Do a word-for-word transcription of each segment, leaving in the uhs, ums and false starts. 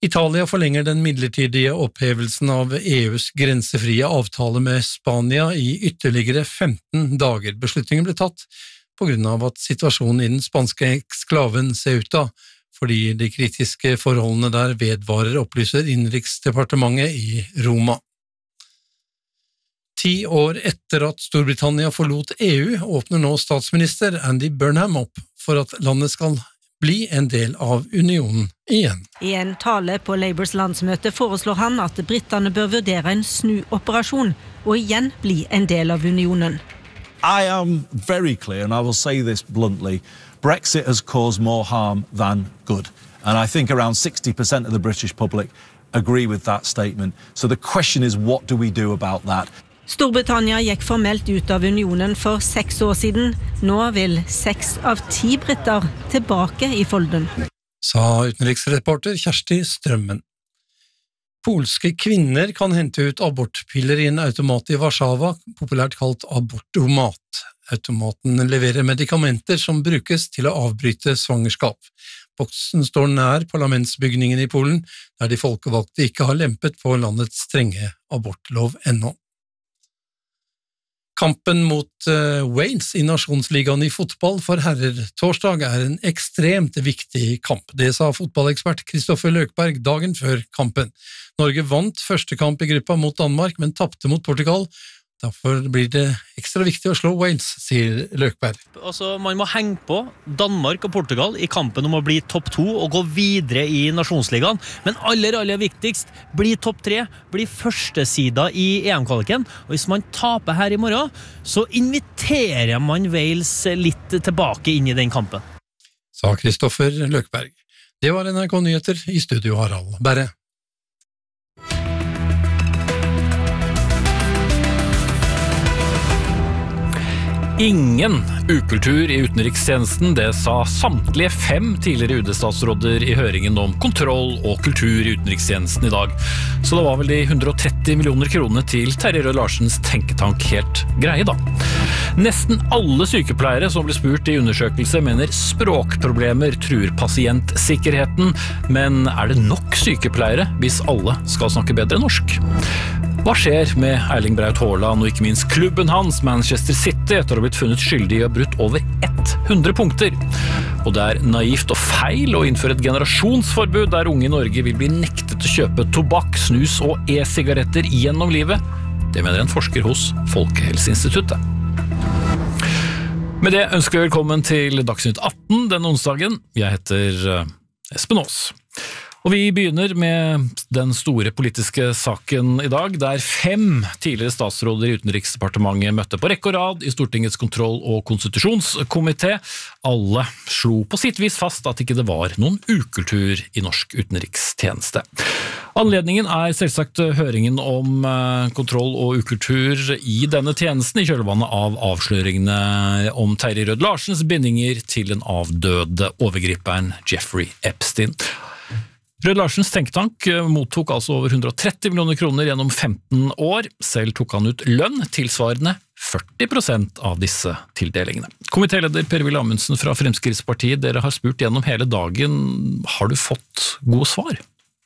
Italia forlenger den midlertidige opphevelsen av EUs grensefrie avtale med Spania i ytterligere femten dager. Beslutningen ble tatt på grunn av at situasjonen i den spanske eksklaven Ceuta, fordi de kritiske forholdene der vedvarer, opplyser Innenriksdepartementet i Roma. Ti år etter at Storbritannia forlot E U, åpner nå statsminister Andy Burnham opp for at landet skal bli en del av unionen igjen. I en tale på Labours landsmøte foreslår han at brittene bør vurdere en snuoperasjon og igjen bli en del av unionen. I am very clear, and I will say this bluntly, Brexit has caused more harm than good. And I think around sixty percent of the British public agree with that statement. So the question is, what do we do about that? Storbritannia gikk formelt ut av unionen for seks år siden. Nå vil seks av ti britter tilbake i folden. Sa utenriksreporter Kjersti Strømmen. Polske kvinner kan hente ut abortpiller i en automat i Warszawa, populært kalt abortomat. Automaten leverer medikamenter som brukes til å avbryte svangerskap. Boksen står nær parlamentsbygningen i Polen, der de folkevalgte ikke har lempet på landets strenge abortlov ennå. Kampen mot uh, Wales i Nasjonsligaen i fotball for herrer torsdag er en ekstremt viktig kamp. Det sa fotballekspert Kristoffer Løkberg dagen før kampen. Norge vant første kamp i gruppa mot Danmark, men tappte mot Portugal. Derfor blir det ekstra viktig å slå Wales, sier Løkberg. Altså, man må henge på Danmark og Portugal i kampen om å bli topp to og gå videre i Nasjonsligaen. Men aller, aller viktigst, bli topp tre, bli førstesida i E M-kvaliken. Og hvis man taper her i morgen, så inviterer man Wales litt tilbake inn i den kampen. Sa Kristoffer Løkberg. Det var N R K Nyheter, i studio Harald Berre. Ingen ukultur i utenrikstjenesten, det sa samtlige fem tidligere U D-statsråder i høringen om kontroll og kultur i utenrikstjenesten i dag. Så det var vel de hundre og tretti millioner kronene til Terje Rød Larsens tenketank helt greie da. Nesten alle sykepleiere som ble spurt i undersøkelse mener språkproblemer truer pasientsikkerheten, men er det nok sykepleiere hvis alle skal snakke bedre norsk? Hva skjer med Erling Braut Haaland og ikke minst klubben hans, Manchester City, etter å ha blitt funnet skyldig i å ha brutt over hundre punkter? Og det er naivt og feil å innføre et generasjonsforbud der unge i Norge vil bli nektet å kjøpe tobakk, snus og e-sigaretter gjennom livet. Det mener en forsker hos Folkehelseinstituttet. Med det ønsker vi velkommen til Dagsnytt atten denne onsdagen. Jeg heter Espen Aas. Og vi begynner med den store politiske saken i dag, der fem tidligere statsråder i Utenriksdepartementet møtte på rekke og rad i Stortingets kontroll- og konstitusjonskomité. Alle slo på sitt vis fast at ikke det var noen ukultur i norsk utenrikstjeneste. Anledningen er selvsagt høringen om kontroll og ukultur i denne tjenesten i kjølvannet av avsløringene om Terje Rød Larsens bindinger til den avdøde overgriperen Jeffrey Epstein. Rød Larsens tenketank mottok altså over hundre og tretti millioner kroner gjennom femten år. Selv tok han ut lønn tilsvarende førti prosent av disse tildelingene. Komitéleder Per-Willy Amundsen fra Fremskrittspartiet, dere har spurt gjennom hele dagen. Har du fått gode svar?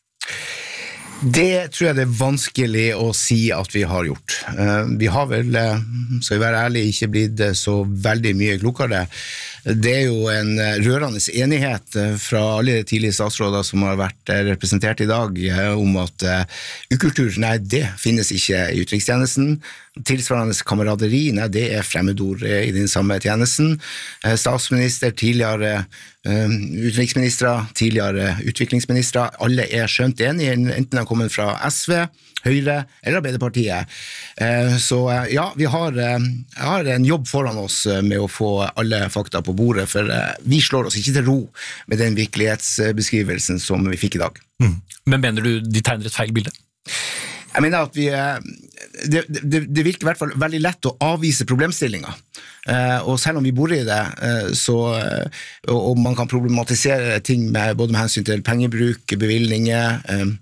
Det tror jeg det er vanskelig å si at vi har gjort. Vi har vel, skal vi være ærlige, ikke blitt så veldig mye klokere. Det er jo en rørende enighet fra alle tidlige statsråder som har vært representert i dag om at ukultur, nei, det finnes ikke i utenrikstjenesten. Tilsvarende kameraderi, nei, det er fremmedord i den samme tjenesten. Statsminister, tidligere utenriksminister, tidligere utviklingsminister, alle er skjønt enige, enten de kommer fra S V, Høyre eller Arbeiderpartiet. Så ja, vi har, har en jobb foran oss med å få alle fakta på bordet, for vi slår oss ikke til ro med den virkelighetsbeskrivelsen som vi fikk i dag. Mm. Men mener du de tegner et feil bilde? Jeg mener at vi, det, det, det virker i hvert fall veldig lett å avvise problemstillinger. Og selv om vi bor i det, så, og man kan problematisere ting med, både med hensyn til pengebruk, bevilgninger,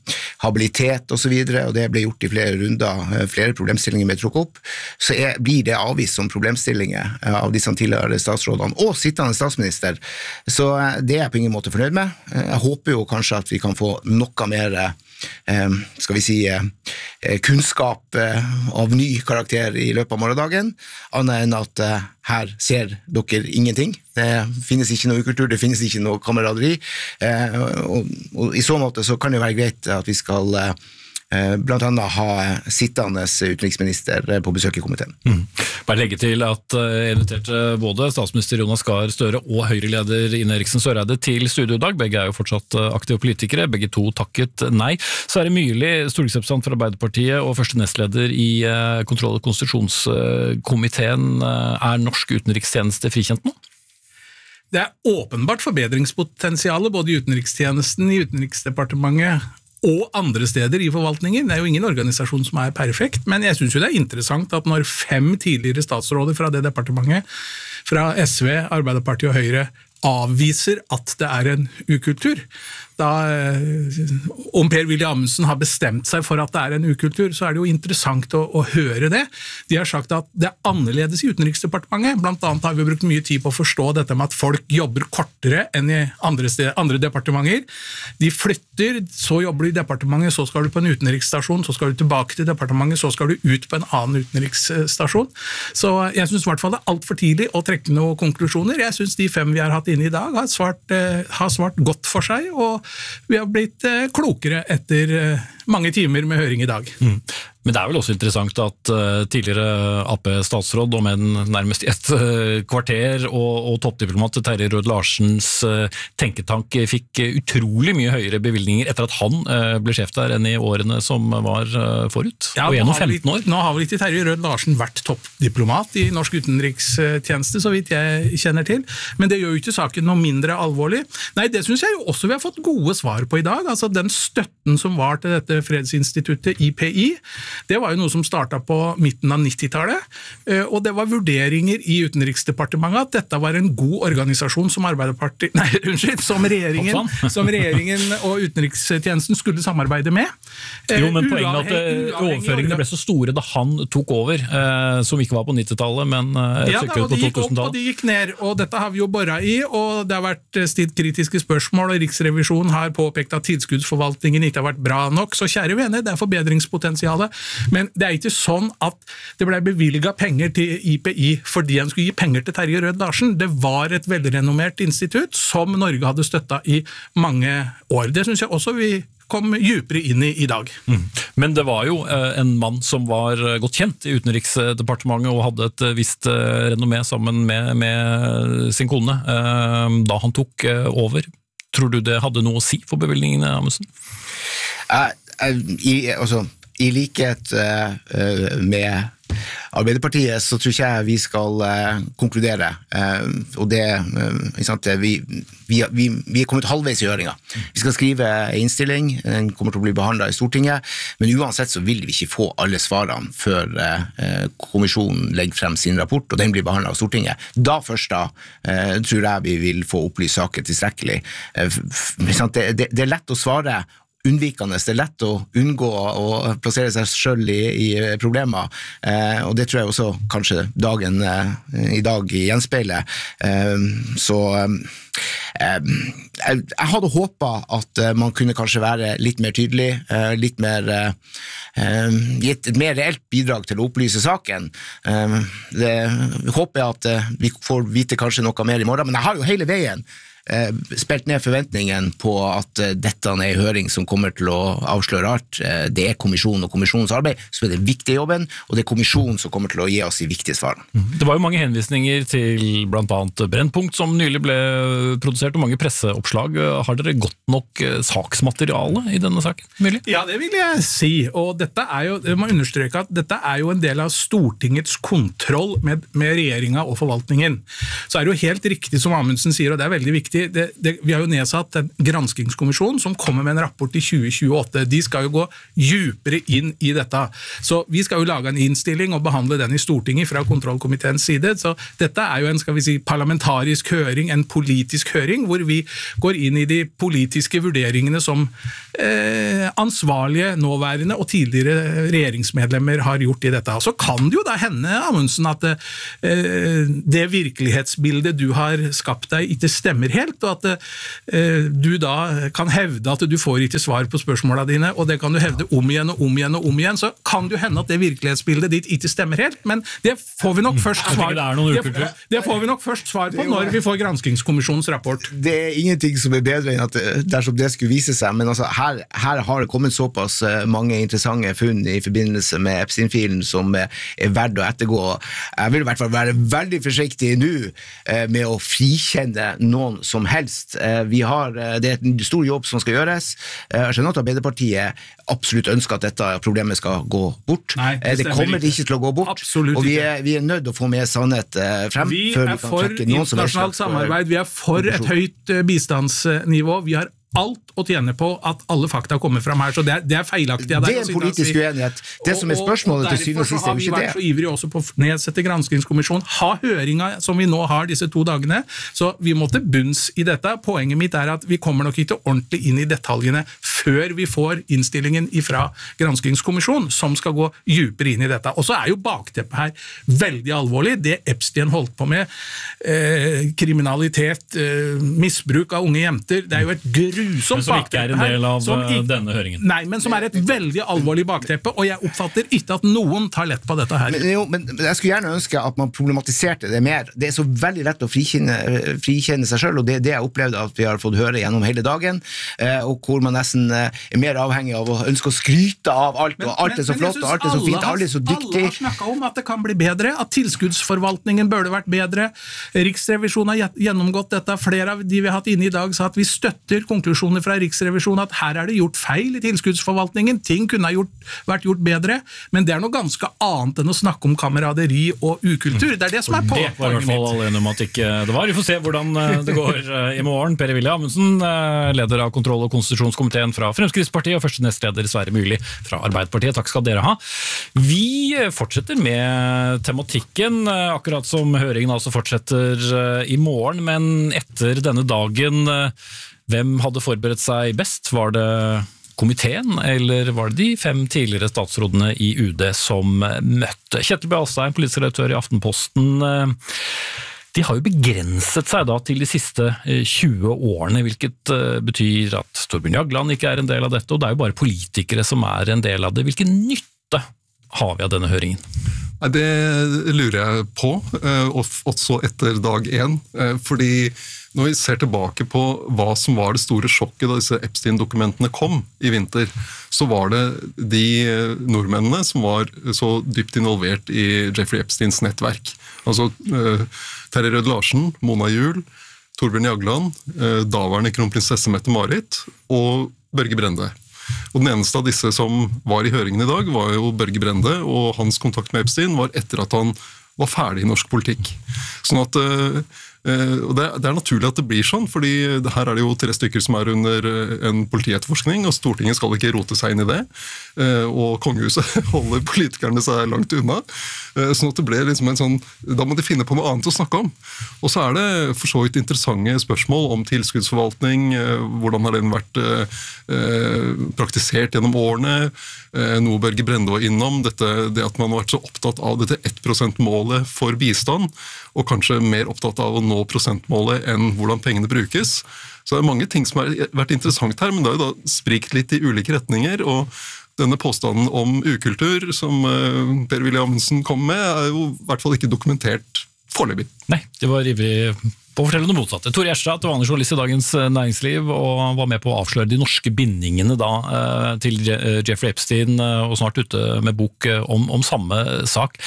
habilitet og så videre, og det ble gjort i flere runder, flere problemstillinger med trukket opp, så er, blir det avvist som problemstillinger av disse tidligere statsrådene, og sittende statsminister. Så det er jeg på ingen måte fornøyd med. Jeg håper jo kanskje at vi kan få noe mer skal vi si kunnskap av ny karakter i løpet av morgendagen, annet enn at her ser dere ingenting. Det finnes ikke noe ukultur, det finnes ikke noe kameraderi, og, og i så måte så kan det være greit at vi skal blant annet ha sittende utenriksminister på besøk i komiteen. Mm. Bare legge til at jeg inviterte både statsminister Jonas Gahr Støre og Høyre-leder Ine Eriksen Søreide til studio i dag. Begge er jo fortsatt aktive politikere, begge to takket nei. Sverre Myrli, stortingsrepresentant for Arbeiderpartiet og første nestleder i kontroll- og konstitusjonskomiteen. Er norsk utenrikstjeneste frikjent nå? Det er åpenbart forbedringspotensialet både i utenrikstjenesten, i Utenriksdepartementet og andre steder i forvaltningen. Det er jo ingen organisasjon som er perfekt, men jeg synes jo det er interessant at når fem tidligere statsråder fra det departementet, fra S V, Arbeiderpartiet og Høyre, avviser at det er en ukultur. Da, om Per-Willy Amundsen har bestemt seg for at det er en ukultur, så er det jo interessant å, å høre det. De har sagt at det er annerledes i Utenriksdepartementet. Blant annet har vi brukt mye tid på å forstå dette med at folk jobber kortere enn i andre, sted, andre departementer. De flytter, så jobber du i departementet, så skal du på en utenriksstasjon, så skal du tilbake til departementet, så skal du ut på en annen utenriksstasjon. Så jeg synes i hvert fall det er alt for tidlig å trekke noen konklusjoner. Jeg synes de fem vi har hatt inne i dag har svart, har svart godt for seg, og vi har blitt klokere etter mange timer med høring i dag. Mm. Men det er vel også interessant at tidligere A P-statsråd, om en nærmest i et kvarter, og, og toppdiplomat Terje Rød-Larsens tenketank fikk utrolig mye høyere bevilgninger etter at han ble sjef der enn i årene som var forut, ja, og gjennom femten år. Nå har vel ikke Terje Rød-Larsen vært toppdiplomat i norsk utenrikstjeneste, så vidt jeg kjenner til, men det gjør jo ikke saken noe mindre alvorlig. Nei, det synes jeg jo også vi har fått gode svar på i dag, altså den støtten som var til dette fredsinstituttet I P I, det var jo noe som startet på midten av nittitallet, og det var vurderinger i Utenriksdepartementet at dette var en god organisasjon som Arbeiderpartiet, nei, unnskyld, som regjeringen, som regjeringen og utenrikstjenesten skulle samarbeide med. Jo, men poenget er at overføringene ble så store da han tok over, som ikke var på nittitallet, men et ja, stykke på to tusen-tallet. Ja, de gikk opp og de gikk ned, og dette har vi jo borret i, og det har vært stilt kritiske spørsmål, og Riksrevisjonen har påpekt at tilskuddsforvaltningen ikke har vært bra nok, så kjære venner, det er forbedringspotensialet. Men det er ikke sånn at det ble bevilget penger til I P I fordi han skulle gi penger til Terje Rød-Larsen. Det var et velrenommert institutt som Norge hadde støttet i mange år. Det synes jeg også vi kom dypere inn i i dag. Mm. Men det var jo eh, en mann som var godt kjent i Utenriksdepartementet og hadde et visst eh, renommé sammen med, med sin kone eh, da han tok eh, over. Tror du det hadde noe å si for bevilgningene, Amundsen? Uh, uh, i, altså, I likhet uh, med Arbeiderpartiet så tror ikke jeg vi skal uh, konkludere, uh, og det uh, sant, vi, vi, vi, vi er kommet halvveis i høringen. Vi skal skrive en innstilling, den kommer til å bli behandlet i Stortinget, men uansett så vil vi ikke få alle svarene før uh, kommisjonen legger frem sin rapport, og den blir behandlet av Stortinget. Da først da uh, tror jeg vi vil få opplyst saken tilstrekkelig. Uh, sant, det, det, det er lett å svare unnvikende, det er lett å unngå å plassere seg selv i, i problemer, eh, og det tror jeg også kanskje dagen eh, i dag gjenspeiler. Eh, så eh, jeg, jeg hadde håpet at eh, man kunne kanskje være litt mer tydelig, eh, litt mer eh, gitt et mer reelt bidrag til å opplyse saken. Eh, det håper jeg at eh, vi får vite kanskje noe mer i morgen, men jeg har jo hele veien spilt ned forventningen på at dette er en høring som kommer til å avsløre alt. Det er kommisjonen og kommisjonens arbeid som er det viktige jobben, og det er kommisjonen som kommer til å gi oss de viktige svarene. Det var jo mange henvisninger til blant annet Brennpunkt som nylig ble produsert, og mange presseoppslag. Har dere godt nok saksmateriale i denne saken, Myrli? Ja, det vil jeg si, og dette er jo, jeg må understreke at dette er jo en del av Stortingets kontroll med, med regjeringen og forvaltningen. Så er det jo helt riktig som Amundsen sier, og det er veldig viktig viktig, det, det, vi har jo nedsatt en granskingskommisjon som kommer med en rapport i tjue tjueåtte. De skal jo gå djupere inn i dette. Så vi skal jo lage en innstilling og behandle den i Stortinget fra kontrollkomiteens side. Så dette er jo en, skal vi si, parlamentarisk høring, en politisk høring, hvor vi går inn i de politiske vurderingene som eh, ansvarlige, nåværende og tidligere regjeringsmedlemmer har gjort i dette. Så kan det jo da hende, Amundsen, at eh, det virkelighetsbildet du har skapt deg ikke stemmer helt, og at eh, du da kan hevde at du får ikke svar på spørsmålene dine, og det kan du hevde om igjen og om igjen og om igjen, så kan det hende at det virkelighetsbildet ditt ikke stemmer helt, men det får vi nok først svar, det, det får vi nok først svar på når vi får granskingskommisjonens rapport. Det er ingenting som er bedre enn at dersom det skulle vise seg, men altså her, her har det kommet såpass mange interessante funn i forbindelse med Epstein-filen som er verdt å ettergå. Jeg vil i hvert fall være veldig forsiktig nå med å frikjenne noen som helst. Vi har, det er en stor jobb som skal gjøres. Jeg skjønner at Arbeiderpartiet absolutt ønsker at dette problemet skal gå bort. Nei, det, det kommer ikke til å gå bort, absolutt og vi er, vi er nødt til å få med sannhet frem. Vi før er vi kan for trekke noen som helst internasjonalt samarbeid, vi er for et høyt bistandsnivå, vi har alt å tjene på at alle fakta kommer fram her, så det er, det er feilaktig. Det er en politisk uenighet. Det som er spørsmålet til syvende og sist er jo ikke det. Og derfor har vi vært så ivrig også på å nedsette granskingskommisjon, ha høringer som vi nå har disse to dagene, så vi må til bunns i dette. Poenget mitt er at vi kommer nok ikke ordentlig inn i detaljene før vi får innstillingen fra granskingskommisjonen, som skal gå dypere inn i dette. Og så er jo bakteppet her veldig alvorlig. Det Epstein holdt på med, eh, kriminalitet, eh, misbruk av unge jenter, det er jo et grusomt men som ikke er en del av ikke, denne høringen. Nei, men som er et veldig alvorlig bakteppe, og jeg oppfatter ikke at noen tar lett på dette her. Men, jo, men jeg skulle gjerne ønske at man problematiserte det mer. Det er så veldig lett å frikjenne, frikjenne seg selv, og det er det jeg opplevde at vi har fått høre gjennom hele dagen, og hvor man nesten er mer avhengig av å ønske å skryte av alt, og alt er så flott, og alt er så fint, og alt er så dyktig. Alle har snakket om at det kan bli bedre, at tilskuddsforvaltningen burde vært bedre. Riksrevisjonen har gjennomgått dette. Flere av de vi har hatt inne i dag sa at vi støtter konklusjonen fra Riksrevisjonen at her er det gjort feil i tilskuddsforvaltningen, ting kunne ha gjort, vært gjort bedre, men det er noe ganske annet enn å snakke om kameraderi og ukultur. Det er det som er på. Det var i hvert fall alle enige om at ikke det var. Vi får se hvordan det går i morgen. Per-Willy Amundsen, leder av kontroll- og konstitusjonskomiteen fra Fremskrittspartiet, og første nestleder Sverre Myrli fra Arbeiderpartiet. Takk skal dere ha. Vi fortsetter med tematikken, akkurat som høringen altså fortsetter i morgen, men etter denne dagen, hvem hadde forberedt seg best? Var det komiteen, eller var det de fem tidligere statsrådene i U D som møtte? Kjetil B. Alstadheim, politisk redaktør i Aftenposten. De har jo begrenset seg da til de siste tjue årene, hvilket betyr at Thorbjørn Jagland ikke er en del av dette, og det er jo bare politikere som er en del av det. Hvilken nytte har vi av denne høringen? Det lurer jeg på, også etter dag én, fordi når vi ser tilbake på hva som var det store sjokket da disse Epstein-dokumentene kom i vinter, så var det de nordmennene som var så dypt involvert i Jeffrey Epsteins nettverk. Altså Terje Rød-Larsen, Mona Juul, Thorbjørn Jagland, daværende kronprinsesse Mette-Marit og Børge Brende. Og den eneste av disse som var i høringen i dag var jo Børge Brende, og hans kontakt med Epstein var etter at han var ferdig i norsk politikk. Sånn at og det, det er naturlig at det blir sånn, fordi her er det jo tre stykker som er under en politietterforskning, og Stortinget skal ikke rote seg inn i det, og kongehuset holder politikerne seg langt unna, sånn at det ble liksom en sånn, da må de finne på noe annet å snakke om. Og så er det for så vidt interessante spørsmål om tilskuddsforvaltning, hvordan har den vært praktisert gjennom årene, noe Børge Brende var innom, dette, det at man har vært så opptatt av dette ett prosent-målet for bistand, og kanskje mer opptatt av å nå prosentmålet enn hvordan pengene brukes. Så det er mange ting som har vært interessant her, men det har jo da sprikt litt i ulike retninger, og denne påstanden om ukultur som Per-Willy Amundsen kom med, er jo i hvert fall ikke dokumentert foreløpig. Nei, det var ivrig på å fortelle noe motsatte. Tor Gjerstad, vanlig journalist i Dagens Næringsliv, og var med på å avsløre de norske bindingene da, til Jeffrey Epstein, og snart ute med bok om, om samme sak.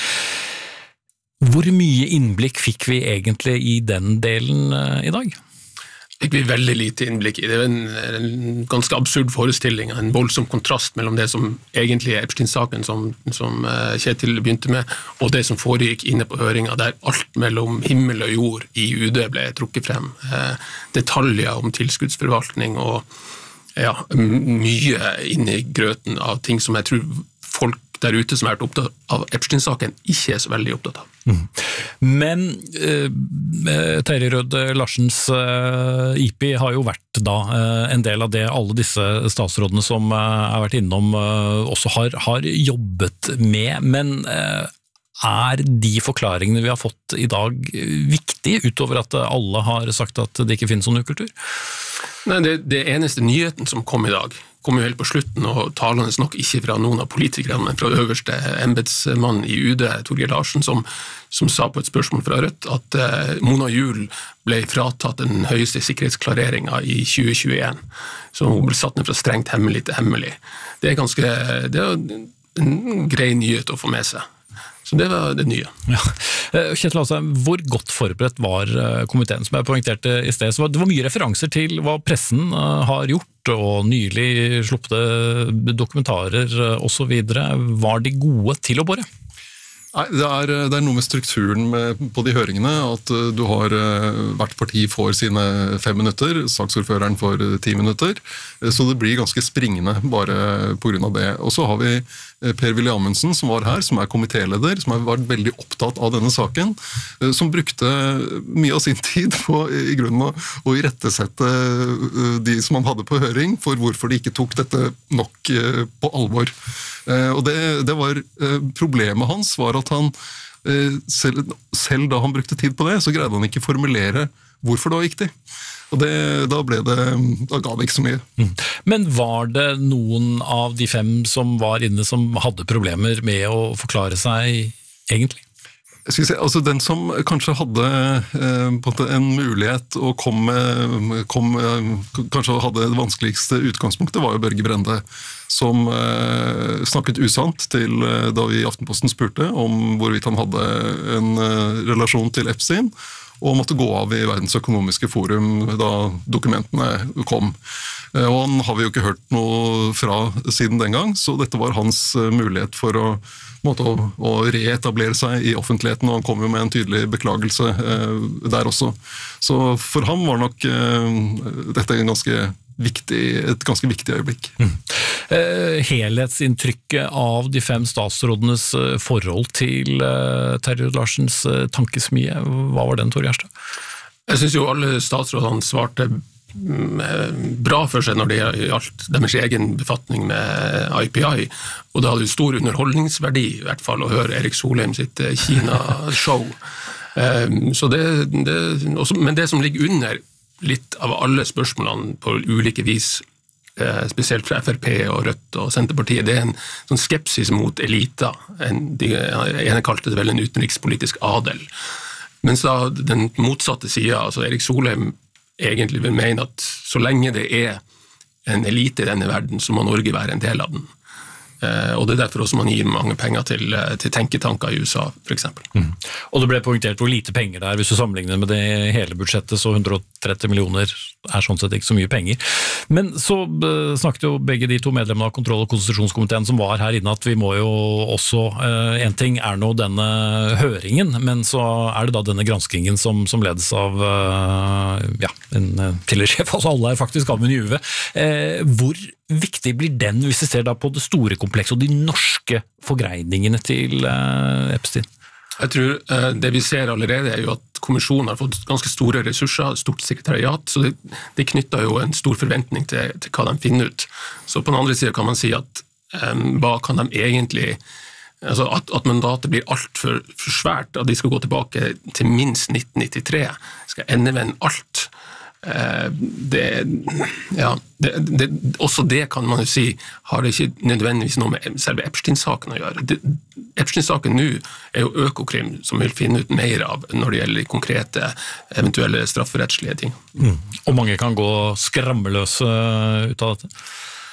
Hvor mye innblikk fikk vi egentlig i den delen i dag? fikk vi veldig lite innblikk i. Det er en, en ganske absurd forestilling, en voldsom kontrast mellom det som egentlig er Epstein-saken som, som Kjetil begynte med, og det som foregikk inne på høringen, der alt mellom himmel og jord i U D ble trukket frem. Eh, detaljer om tilskuddsforvaltning og ja, mye inne i grøten av ting som jeg tror folk der ute som har vært opptatt av Epstein-saken ikke er så veldig opptatt av. Mm. Men eh, Terje Rød Larsens eh, I P I har jo vært da eh, en del av det alle disse statsrådene som eh, har vært innom eh, også har, har jobbet med, men eh, er de forklaringene vi har fått i dag viktige, utover at alle har sagt at det ikke finnes sånn ukultur? Nei, det, det eneste nyheten som kom i dag, kom jo helt på slutten, og talende nok ikke fra noen av politikerne, men fra øverste embetsmann i U D, Torgeir Larsen, som, som sa på et spørsmål fra Rødt at eh, Mona Juul ble fratatt den høyeste sikkerhetsklareringen i tjue tjueen, så hun ble satt ned fra strengt hemmelig til hemmelig. Det er ganske, det er en grei nyhet å få med seg. Så det var det nye. Ja. Kjetil Asheim, hvor godt forberedt var komiteen, som jeg poengterte i sted? Så det var mye referanser til hva pressen har gjort, og nylig sluppte dokumentarer og så videre. Var de gode til å bore? Nei, det er, det er noe med strukturen med, på de høringene, at du har hvert parti får sine fem minutter, saksordføreren får ti minutter, så det blir ganske springende bare på grunn av det. Og så har vi Per-Willy Amundsen som var her, som er komitéleder, som har vært veldig opptatt av denne saken, som brukte mye av sin tid på i grunnen å, å irettesette de som han hadde på høring, for hvorfor de ikke tok dette nok på alvor. Og det, det var problemet hans var at han, selv, selv da han brukte tid på det, så greide han ikke formulere hvorfor det var viktig. Og det, da, ble det, da ga det ikke så mye. Mm. Men var det noen av de fem som var inne som hadde problemer med å forklare seg egentlig? Jeg skal si, altså den som kanskje hadde eh, på en mulighet og kom, kom, kanskje hadde det vanskeligste utgangspunktet, var jo Børge Brende, som eh, snakket usant til da vi i Aftenposten spurte om hvorvidt han hadde en eh, relasjon til Epstein, og måtte gå av i Verdens økonomiske forum da dokumentene kom. Og han har vi jo ikke hørt noe fra siden den gang, så dette var hans mulighet for å, måte, å, å reetablere seg i offentligheten, og han kom jo med en tydelig beklagelse eh, der også. Så for ham var nok eh, dette en ganske viktig, et ganske viktig øyeblikk. Mm. Eh, helhetsinntrykket av de fem statsrådenes forhold til eh, Terje Rød Larsens eh, tankesmie, hva var den, Tor Gjerstad? Jeg synes jo alle statsrådene svarte bra for seg når det gjaldt deres egen befatning med I P I, og det hadde jo stor underholdningsverdi i hvert fall å høre Erik Solheim sitt Kina-show. Så det, det, også, men det som ligger under litt av alle spørsmålene på ulike vis, spesielt fra F R P og Rødt og Senterpartiet, det er en sånn skepsis mot elita. En, de ene kalte det vel en utenrikspolitisk adel. Mens da den motsatte siden, altså Erik Solheim, egentlig vil mene at så lenge det er en elite i denne verden, så må Norge være en del av den. Eh, og det er derfor også man gir mange penger til, til tenketanker i U S A, for eksempel. Mm. Og det ble poengtert hvor lite penger det er, hvis du sammenligner med det hele budsjettet, så hundre og tretti millioner er sånn sett ikke så mye penger. Men så uh, snakket jo begge de to medlemmene av kontroll- og konstitusjonskomiteen som var her inne, at vi må jo også, uh, en ting er nå denne høringen, men så er det da denne granskingen som, som ledes av uh, ja, en uh, tidligere sjef, altså alle er faktisk Amund Juve. Uh, hvor viktig blir den hvis vi ser da på det store komplekset og de norske forgreiningene til uh, Epstein? Jeg tror uh, det vi ser allerede er jo at kommisjonen har fått ganske store ressurser, stort sekretariat, så det, det knytter jo en stor forventning til, til hva de finner ut. Så på den andre siden kan man si at um, hva kan de egentlig, altså at, at mandatet blir alt for, for svært, at de skal gå tilbake til minst nitten nittitre, skal endevende alt. Det, ja, det, det, også det kan man jo si har det ikke nødvendigvis noe med selve Epstein-saken å gjøre. Det, Epstein-saken nå er jo Økokrim som vil finne ut mer av når det gjelder konkrete eventuelle strafferettslige ting. Mm. Og mange kan gå skrammeløse ut av dette?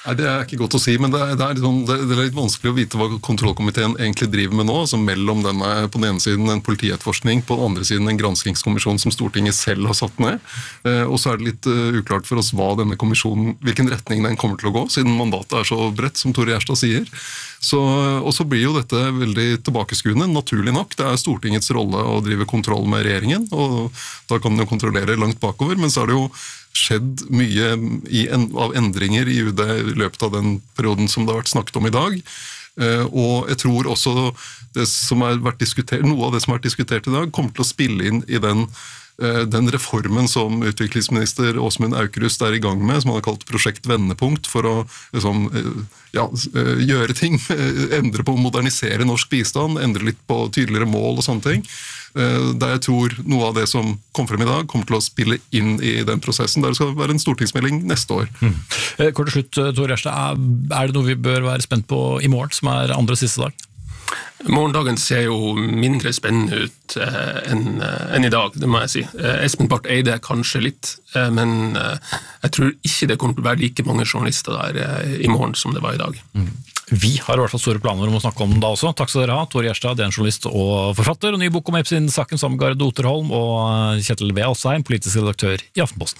Nei, det er ikke godt å si, men det er, det, er sånn, det er litt vanskelig å vite hva kontrollkomiteen egentlig driver med nå, altså mellom denne, på den ene siden en politietterforskning, på den andre siden en granskingskommisjon som Stortinget selv har satt ned, eh, og så er det litt uh, uklart for oss hva denne kommisjonen, hvilken retning den kommer til å gå, siden mandatet er så bredt, som Tore Gjerstad sier. Så, og så blir jo dette veldig tilbakeskuende, naturlig nok. Det er Stortingets rolle å drive kontroll med regjeringen, og da kan den jo kontrollere langt bakover, men så er det jo skjedd mye i en, av endringer i U D i løpet av den perioden som det har vært snakket om i dag. Eh, og jeg tror også det som har vært diskutert, noe av det som har vært diskutert i dag kommer til å spille inn i den, eh, den reformen som utviklingsminister Åsmund Aukrust er i gang med, som han har kalt Prosjekt Vendepunkt, for å liksom, eh, ja, gjøre ting, endre på, modernisere norsk bistand, endre litt på tydeligere mål og sånne ting. Der jeg tror noe av det som kom frem i dag kommer til å spille inn i den prosessen, der det skal være en stortingsmelding neste år. Mm. Kort til slutt, Tore Gjerstad, er det noe vi bør være spent på i morgen, som er andre og siste dag? Morgendagen ser jo mindre spennende ut eh, enn eh, en i dag, det må jeg si. Eh, Espen Barth Eide kanskje litt, eh, men eh, jeg tror ikke det kommer til å være like mange journalister der eh, i morgen som det var i dag. Mm. Vi har i hvert fall store planer om å snakke om den da også. Takk skal dere ha, Tore Gjerstad, journalist og forfatter, og ny bok om Epstein-saken sammen med Gard Oterholm og Kjetil B. Alsheim, politisk redaktør i Aftenposten.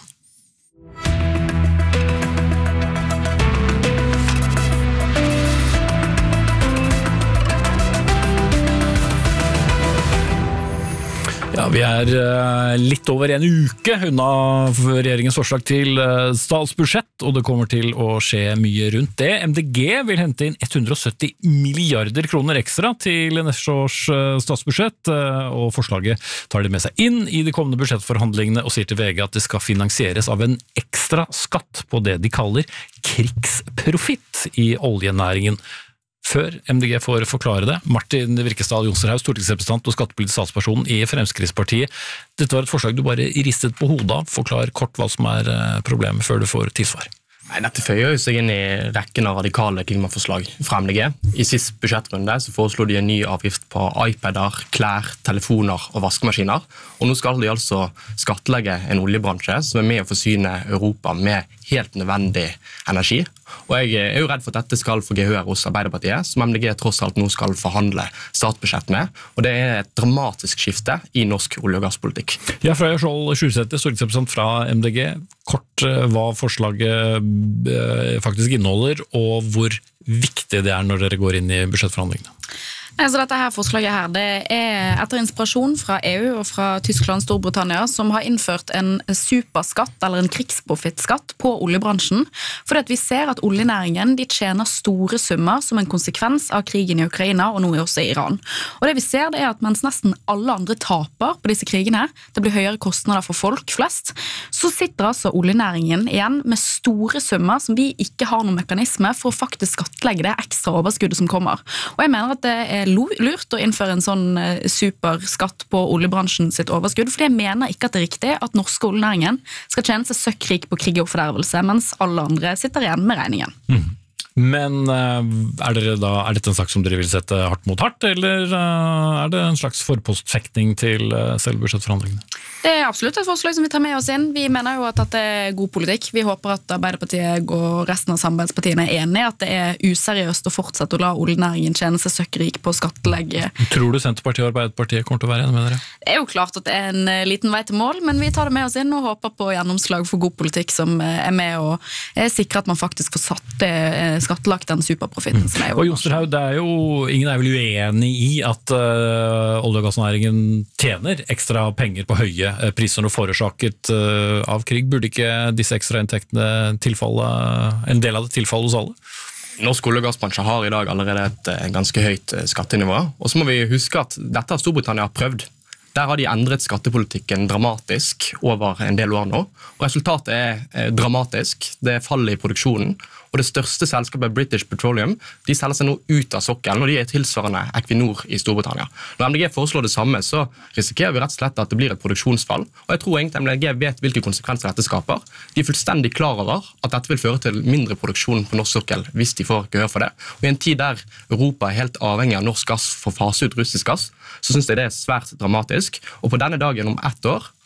Ja, vi er litt over en uke unna regjeringens forslag til statsbudsjett, og det kommer til å skje mye rundt det. M D G vil hente inn hundre og sytti milliarder kroner ekstra til neste års statsbudsjett, og forslaget tar de med seg inn i de kommende budsjettforhandlingene og sier til V G at det skal finansieres av en ekstra skatt på det de kaller krigsprofitt i oljenæringen. Før M D G får forklare det, Martin Virkesdal Jonserhaug, stortingsrepresentant og skattepolitisk statsperson i Fremskrittspartiet. Dette var et forslag du bare ristet på hodet av. Forklar kort hva som er problemet før du får tilsvar. Nei, dette føyer jo seg inn i rekken av radikale klimaforslag fra M D G. I sist budsjettrunde så foreslo de en ny avgift på iPader, klær, telefoner og vaskemaskiner. Og nå skal de altså skattlegge en oljebransje som er med å forsyne Europa med helt nødvendig energi. Og jeg er jo redd for at dette skal få gehør hos Arbeiderpartiet, som M D G tross alt nå skal forhandle statsbudsjett med. Og det er et dramatisk skifte i norsk olje- og gasspolitikk. Ja, Freya Skjold Sjusæter, stortingsrepresentant fra M D G. Kort hva forslaget faktisk inneholder, og hvor viktig det er når dere går inn i budsjettforhandlingene. Altså dette her forslaget her, det er etter inspirasjon fra E U og fra Tyskland og Storbritannia, som har innført en superskatt eller en krigsprofittskatt på oljebransjen, fordi at vi ser at oljenæringen de tjener store summer som en konsekvens av krigen i Ukraina og nå også i Iran. Og det vi ser det er at mens nesten alle andre taper på disse krigene, det blir høyere kostnader for folk flest, så sitter altså oljenæringen igjen med store summer som vi ikke har noen mekanisme for å faktisk skattlegge det ekstra overskuddet som kommer. Og jeg mener at det er lurt å innføre en sånn superskatt på oljebransjen sitt overskudd, for jeg mener ikke at det er riktig at norske oljenæringen skal tjene seg søkkrik på krig og fordervelse, mens alle andre sitter igjen med regningen. Mm. Men er, dere da, er dette en sak som dere vil sette hardt mot hardt, eller er det en slags forpostfekting til selve budsjettforhandlingene? Det er absolutt et forslag som vi tar med oss inn. Vi mener jo at dette er god politikk. Vi håper at Arbeiderpartiet og resten av samarbeidspartiene er enige at det er useriøst å fortsette å la oljenæringen tjene seg søkkrik på skattelegge. Tror du Senterpartiet og Arbeiderpartiet kommer til å være enige med dere? Det er jo klart at det er en liten vei til mål, men vi tar det med oss inn og håper på gjennomslag for god politikk som er med å sikre at man faktisk får satt det skattelagt den superprofitten mm. som er jo. Og Jonserhaug, det er jo, ingen er vel uenig i at uh, olje- og gassnæringen tjener ekstra penger på høye priser når forårsaket uh, av krig. Burde ikke disse ekstra inntektene tilfalle, en del av det tilfalle hos alle? Norsk olje- og gassbransje har i dag allerede et ganske høyt skattenivå, og så må vi huske at dette har Storbritannia prøvd. Der har de endret skattepolitikken dramatisk over en del år nå, og resultatet er dramatisk. Det er fall i produksjonen, og det største selskapet British Petroleum, de selger seg nå ut av sokkelen, og de er tilsvarende Equinor i Storbritannia. Når M D G foreslår det samme, så risikerer vi rett og slett at det blir et produksjonsfall, og jeg tror egentlig M D G vet hvilke konsekvenser dette skaper. De er fullstendig klar over at dette vil føre til mindre produksjon på norsk sokkel hvis de får gehør for det. Og i en tid der Europa er helt avhengig av norsk gass for å fase ut russisk gass, så synes jeg det er svært dramatisk. Og på denne dagen om ett år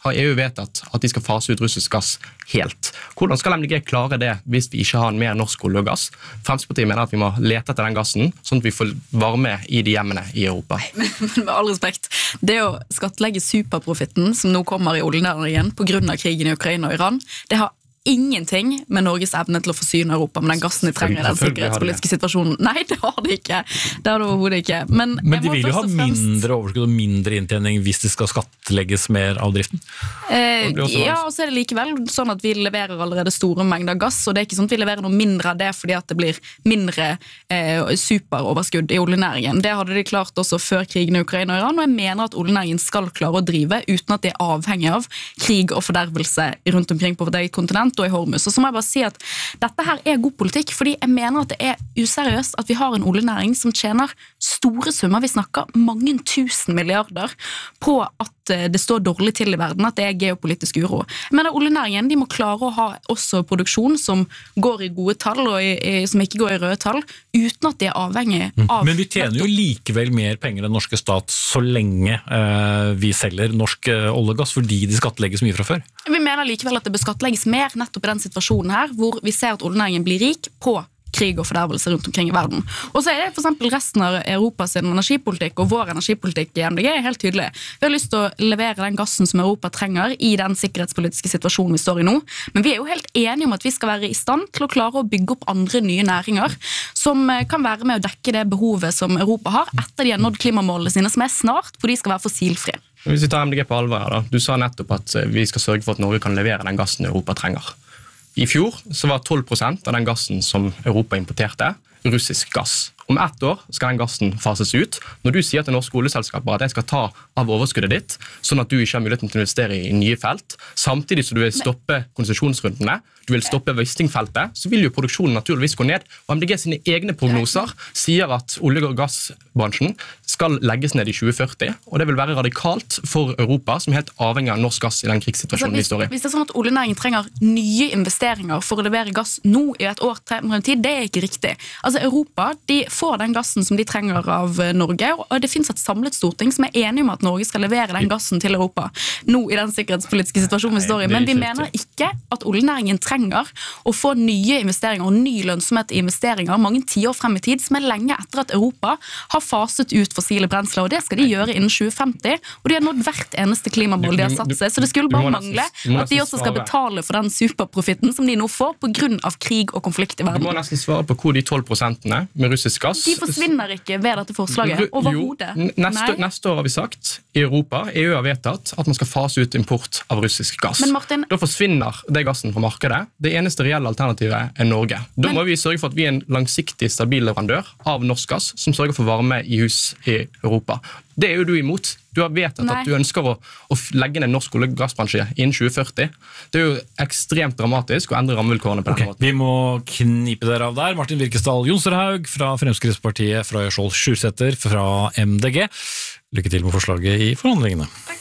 har E U vedtatt at de skal fase ut russisk gass helt. Hvordan skal M D G klare det hvis vi ikke har mer norsk olje og gass? Fremskrittspartiet mener at vi må lete etter den gassen, sånn at vi får varme i de hjemmene i Europa. Men, men med all respekt, det å skattlegge superprofitten som nå kommer i oljenæringen på grunn av krigen i Ukraina og Iran, det har ingenting med Norges evne til å forsyne Europa med den gassen de trenger i den sikkerhetspolitiske situasjonen. Nei, det har de ikke. Det har det overhodet ikke. Men, Men de vil jo ha fremst... mindre overskudd og mindre inntjening hvis det skal skattlegges mer av driften? Eh, ja, og så er det likevel sånn at vi leverer allerede store mengder gass, og det er ikke sånn at vi leverer noe mindre av det fordi at det blir mindre eh, superoverskudd i oljenæringen. Det hadde de klart også før krigen i Ukraina og Iran, og jeg mener at oljenæringen skal klare å drive uten at de er avhengig av krig og fordervelse rundt omkring på vårt eget kontinent og i Hormuz. Og så må jeg bare si at dette her er god politikk, fordi jeg mener at det er useriøst at vi har en oljenæring som tjener store summer, vi snakker mange tusen milliarder, på at det står dårlig til i verden, at det er geopolitisk uro. Jeg mener oljenæringen, de må klare å ha også produksjon som går i gode tall, og i, i, som ikke går i røde tall, uten at de er avhengig av... Men vi tjener jo likevel mer penger enn norske stat så lenge eh, vi selger norsk eh, olje og gass, fordi de skattlegges mye fra før. Vi mener likevel at det bør skattlegges mer nettopp i den situasjonen her, hvor vi ser at oljenæringen blir rik på krig og fordervelse rundt omkring i verden. Og så er det for eksempel resten av Europas energipolitikk, og vår energipolitikk i M D G er helt tydelig. Vi har lyst til å levere den gassen som Europa trenger i den sikkerhetspolitiske situasjonen vi står i nå, men vi er jo helt enige om at vi skal være i stand til å klare å bygge opp andre nye næringer som kan være med å dekke det behovet som Europa har etter de har nådd klimamålene sine, som er snart, hvor de skal være fossilfrie. Hvis vi tar M D G på alvor her da, du sa nettopp at vi skal sørge for at Norge kan levere den gassen Europa trenger. I fjor så var tolv prosent av den gassen som Europa importerte russisk gass. Om ett år skal den gassen fases ut. Når du sier til norske oljeselskaper at jeg skal ta av overskuddet ditt, sånn at du ikke har muligheten til å investere i nye felt, samtidig som du vil stoppe konsesjonsrundene, du vil stoppe Wisting-feltet, så vil jo produksjonen naturligvis gå ned. Og M D G sine egne prognoser sier at olje- og gassbransjen skal legges ned i tjue førti, og det vil være radikalt for Europa, som er helt avhengig av norsk gass i den krigssituasjonen altså, hvis, vi står i. Hvis det er sånn at oljenæringen trenger nye investeringer for å levere gass nå i et år til tid, det er ikke riktig. Altså Europa, de får den gassen som de trenger av Norge, og det finnes et samlet storting som er enige om at Norge skal levere den gassen til Europa nå i den sikkerhetspolitiske situasjonen vi står i, men vi mener ikke at oljenæringen trenger å få nye investeringer og ny lønnsomhet i investeringer mange tiår frem i tid, som er lenge etter at Europa har faset ut fossile brensler, og det skal de gjøre innen tjue femti, og de har nådd hvert eneste klimamål de har satt seg, så det skulle bare mangle at de også skal betale for den superprofitten som de nå får på grunn av krig og konflikt i verden. Du må nesten svare på hvor de tolv prosentene med russisk gass... De forsvinner ikke ved dette forslaget, overhodet. Neste, neste år har vi sagt, i Europa, E U har vedtatt at man skal fase ut import av russisk gass. Men Martin... Da forsvinner det gassen fra markedet. Det eneste reelle alternativet er Norge. Da Men... må vi sørge for at vi er en langsiktig, stabil leverandør av norsk gass, som sørger for varme i hus i Europa. Det er jo du imot. Du har vedtatt Nei. at du ønsker å, å legge ned norsk olje- og gassbransje innen tjue førti. Det er jo ekstremt dramatisk å endre rammevilkårene på den okay, måten. Vi må knipe dere av der. Martin Virkesdal Jonserhaug fra Fremskrittspartiet, fra Skjold Sjursæter fra M D G. Lykke til med forslaget i forhandlingene. Takk.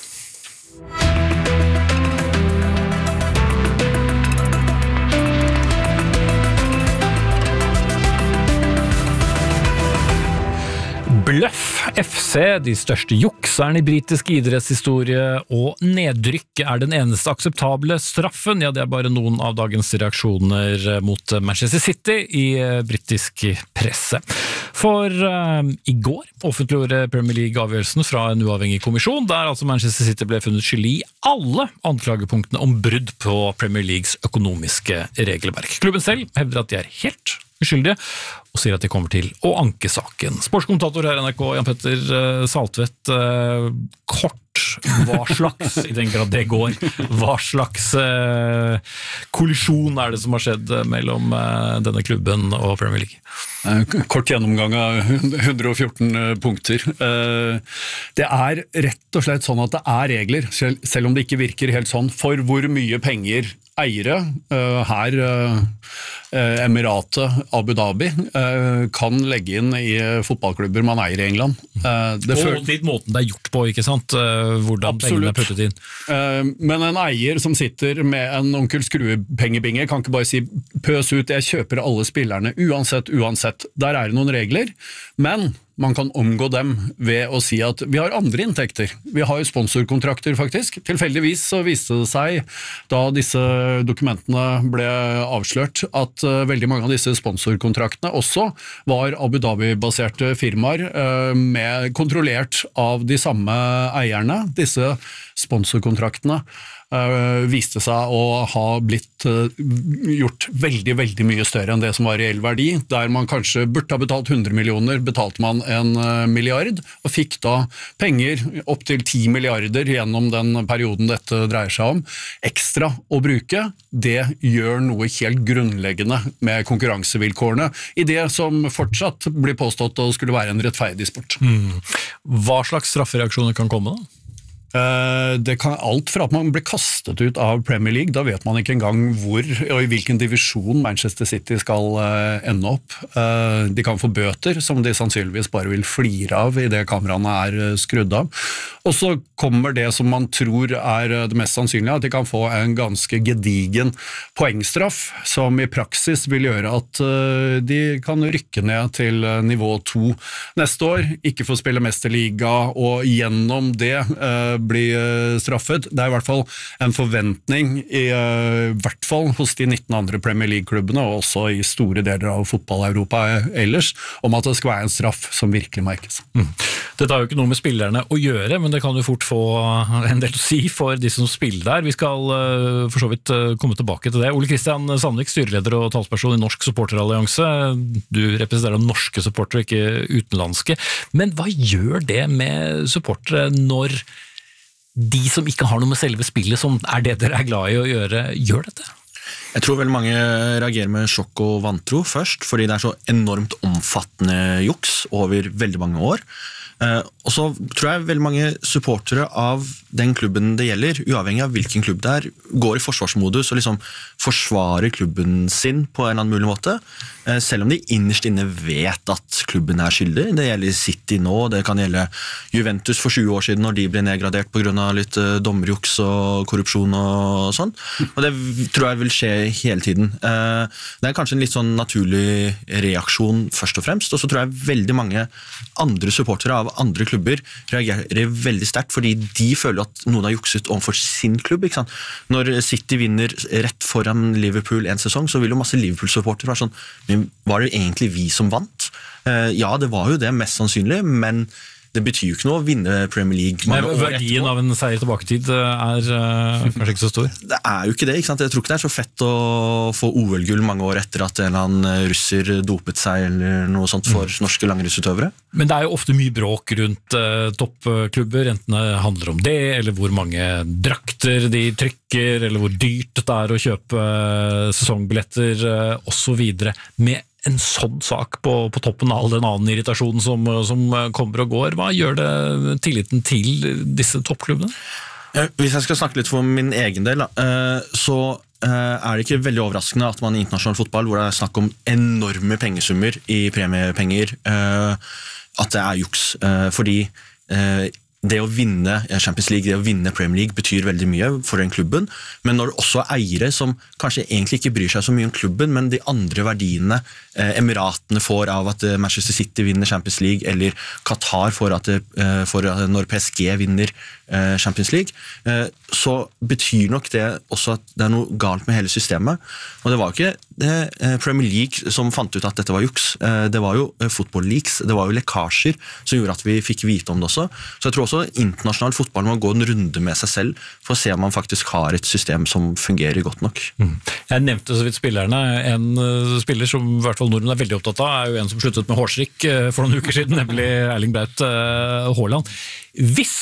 Bluff F C, de største jukserne i britisk idrettshistorie, og nedrykk er den eneste akseptable straffen. Ja, det er bare noen av dagens reaksjoner mot Manchester City i britisk presse. For uh, i går offentliggjorde Premier League avgjørelsen fra en uavhengig kommisjon, der altså Manchester City ble funnet skyldig i alle anklagepunktene om brudd på Premier Leagues økonomiske regelverk. Klubben selv hevder at de er helt uskyldige, og sier at de kommer til å anke saken. Sportskommentator her i N R K, Jan Petter Saltvedt, kort, hva slags, i den grad det går, hva slags eh, kollisjon er det som har skjedd mellom eh, denne klubben og Premier League? Kort gjennomgang av hundre og fjorten punkter. Det er rett og slett sånn at det er regler, selv om det ikke virker helt sånn, for hvor mye penger eiere her Emiratet, Abu Dhabi, kan legge inn i fotballklubber man eier i England. Det og føl- litt måten det er gjort på, ikke sant? Hvordan pengene er puttet inn. Men en eier som sitter med en onkel Skrue-pengebinge kan ikke bare si pøs ut, jeg kjøper alle spillerne, uansett, uansett. Der er det noen regler, men man kan omgå dem ved å si at vi har andre inntekter. Vi har jo sponsorkontrakter faktisk. Tilfeldigvis så viste det seg, da disse dokumentene ble avslørt, at uh, veldig mange av disse sponsorkontraktene også var Abu Dhabi-baserte firmaer, uh, med kontrollert av de samme eierne. Disse sponsorkontraktene uh, viste seg å ha blitt uh, gjort veldig, veldig mye større enn det som var reell verdi. Der man kanskje burde ha betalt hundre millioner, betalte man en uh, milliard, og fikk da penger opp til ti milliarder gjennom den perioden dette dreier seg om. Ekstra å bruke, det gjør noe helt grunnleggende med konkurransevilkårene i det som fortsatt blir påstått å skulle være en rettferdig sport. Mm. Hva slags straffereaksjoner kan komme da? Det kan alt fra at man blir kastet ut av Premier League, da vet man ikke engang hvor og i hvilken divisjon Manchester City skal ende opp. De kan få bøter som de sannsynligvis bare vil flire av i det kameraene er skrudd av. Og så kommer det som man tror er det mest sannsynlige, at de kan få en ganske gedigen poengstraff, som i praksis vil gjøre at de kan rykke ned til nivå to neste år, ikke få spille mesterliga, og gjennom det bli straffet. Det er i hvert fall en forventning i uh, hvert fall hos de nitten andre Premier League-klubbene, og også i store deler av fotball-Europa ellers, om at det skal være en straff som virkelig merkes. Mm. Dette har jo ikke noe med spillerne å gjøre, men det kan jo fort få en del å si for de som spiller der. Vi skal uh, for så vidt uh, komme tilbake til det. Ole Kristian Sandvik, styreleder og talsperson i Norsk Supporterallianse. Du representerer norske supportere, ikke utenlandske. Men hva gjør det med supportere når de som ikke har noe med selve spillet, som er det dere er glad i å gjøre, gjør dette? Jeg tror veldig mange reagerer med sjokk og vantro først, fordi det er så enormt omfattende juks over veldig mange år. Uh, og så tror jeg veldig mange supportere av den klubben det gjelder, uavhengig av hvilken klubb det er, går i forsvarsmodus og liksom forsvarer klubben sin på en eller annen mulig måte, uh, selv om de innerst inne vet at klubben er skyldig. Det gjelder City nå, det kan gjelde Juventus for tjue år siden når de ble nedgradert på grunn av litt uh, dommerjuks og korrupsjon og sånn. Og det tror jeg vil skje hele tiden. Uh, det er kanskje en litt sånn naturlig reaksjon først og fremst, og så tror jeg veldig mange andre supportere av andre klubber reagerer veldig sterkt, fordi de føler at noen har jukset overfor sin klubb, ikke sant? Når City vinner rett foran Liverpool en sesong, så vil jo masse Liverpool-supporter være sånn, men var det egentlig vi som vant? Uh, ja, det var jo det, mest sannsynlig, men det betyr jo ikke noe å vinne Premier League. Men verdien av en seier tilbaketid er uh, kanskje ikke så stor? Det er jo ikke det, ikke sant? Jeg tror ikke det er så fett å få O L-gull mange år etter at en eller annen russer dopet seg eller noe sånt for mm. norske langrennsutøvere. Men det er jo ofte mye bråk rundt uh, toppklubber, enten det handler om det, eller hvor mange drakter de trykker, eller hvor dyrt det er å kjøpe uh, sesongbilletter uh, og så videre. Med en sånn sak på, på toppen av all den annen irritasjonen som, som kommer og går, hva gjør det tilliten til disse toppklubbene? Ja, hvis jeg skal snakke litt for min egen del, så er det ikke veldig overraskende at man i internasjonal fotball, hvor det er snakk om enorme pengesummer i premiepenger, at det er juks, fordi det å vinne Champions League, det å vinne Premier League betyr veldig mye for den klubben, men når det også er eiere som kanskje egentlig ikke bryr seg så mye om klubben, men de andre verdiene eh, Emiratene får av at Manchester City vinner Champions League, eller Qatar får at det, eh, for når P S G vinner eh, Champions League, eh, så betyr nok det også at det er noe galt med hele systemet. Og det var ikke det, eh, Premier League som fant ut at dette var juks, eh, det var jo eh, football leaks, det var jo lekkasjer som gjorde at vi fikk vite om det også. Så jeg tror også internasjonal fotball må gå en runde med seg selv for å se om man faktisk har et system som fungerer godt nok. Mm. Jeg nevnte så vidt spillerne. En uh, spiller som i hvert fall nordmenn er veldig opptatt av, er jo en som sluttet med hårstrikk uh, for noen uker siden, nemlig Erling Braut uh, Haaland. Hvis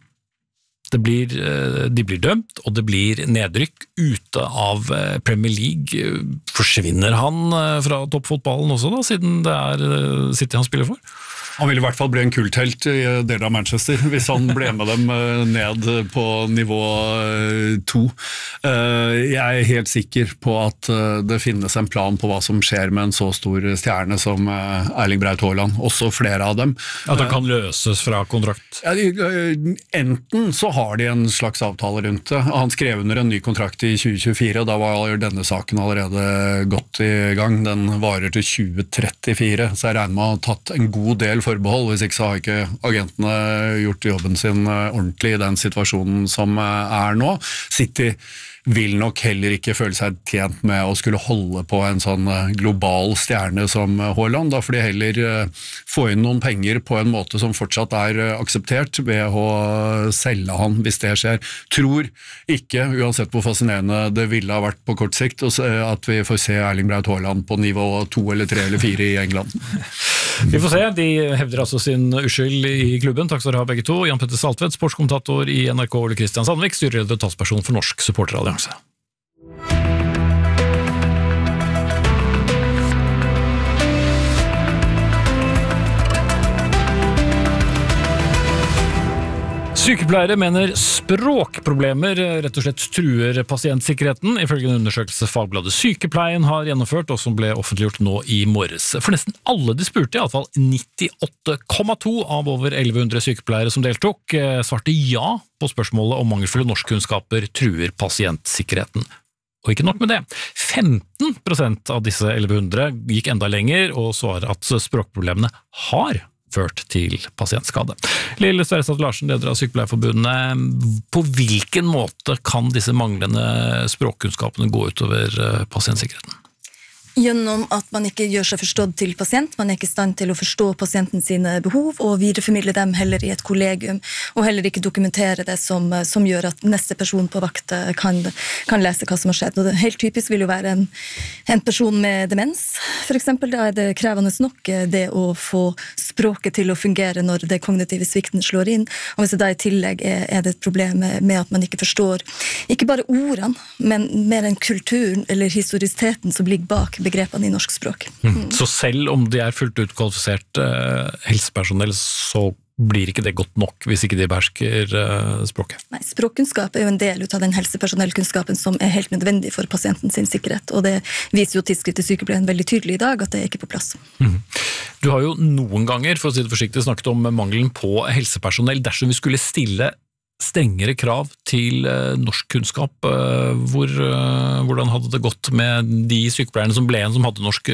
det blir, uh, de blir dømt, og det blir nedrykk ute av uh, Premier League, uh, forsvinner han uh, fra toppfotballen også da, siden det er uh, City han spiller for? Han ville i hvert fall bli en kulthelt i deler av Manchester, hvis han ble med dem ned på nivå to. Jeg er helt sikker på at det finnes en plan på hva som skjer med en så stor stjerne som Erling Braut Haaland, også flere av dem. At han kan løses fra kontrakt? Ja, enten så har de en slags avtale rundt det. Han skrev under en ny kontrakt i tjue tjuefire, og da var denne saken allerede godt i gang. Den varer til tjue trettifire, så jeg regner med å ha tatt en god del forbehold, hvis ikke så har ikke agentene gjort jobben sin ordentlig i den situasjonen som er nå. City vil nok heller ikke føle seg tjent med å skulle holde på en sånn global stjerne som Haaland, da får de heller få inn noen penger på en måte som fortsatt er akseptert ved å selge han hvis det skjer. Tror ikke, uansett hvor fascinerende det ville ha vært på kort sikt, at vi får se Erling Braut Haaland på nivå to eller tre eller fire i England. Vi får se, de hevder altså sin uskyld i klubben. Takk skal dere ha begge to. Jan Petter Saltvedt, sportskommentator i N R K, Ole Kristian Sandvik, styreleder og talsperson for Norsk Supporterallianse. Sykepleiere mener språkproblemer rett og slett truer pasientsikkerheten, ifølge en undersøkelse Fagbladet Sykepleien har gjennomført, og som ble offentliggjort nå i morges. For nesten alle de spurte, i alle fall nittiåtte komma to av over elleve hundre sykepleiere som deltok, svarte ja på spørsmålet om mangelfulle norskkunnskaper truer pasientsikkerheten. Og ikke nok med det, femten prosent av disse elleve hundre gikk enda lenger og svarer at språkproblemene har ført til pasientskade. Lille Sverrestad Larsen, leder av Sykepleierforbundet. På hvilken måte kan disse manglende språkkunnskapene gå utover pasientsikkerheten? Gjennom at man ikke gjør seg forstått til pasient, man er ikke i stand til å forstå pasienten sine behov og videreformidle dem heller i et kollegium, og heller ikke dokumentere det som, som gjør at neste person på vakt kan, kan lese hva som har skjedd. Og det helt typisk vil jo være en, en person med demens, for eksempel. Da er det krevende nok det å få språket til å fungere når det kognitive svikten slår inn, og hvis det da i tillegg er, er det et problem med, med at man ikke forstår ikke bare ordene, men mer enn kulturen eller historisiteten som ligger bak begrepene i norsk språk. Mm. Så selv om de er fullt ut kvalifisert eh, helsepersonell, så blir ikke det godt nok hvis ikke de behersker eh, språket? Nei, språkkunnskap er jo en del av den helsepersonellkunnskapen som er helt nødvendig for pasienten sin sikkerhet, og det viser jo tidsskriftet Sykepleien veldig tydelig i dag, at det er ikke på plass. Mm. Du har jo noen ganger, for å si det forsiktig, snakket om mangelen på helsepersonell. Dersom vi skulle stille strengere krav til uh, norsk kunnskap, uh, hvor, uh, hvordan hadde det gått med de sykepleierne som ble en som hadde norsk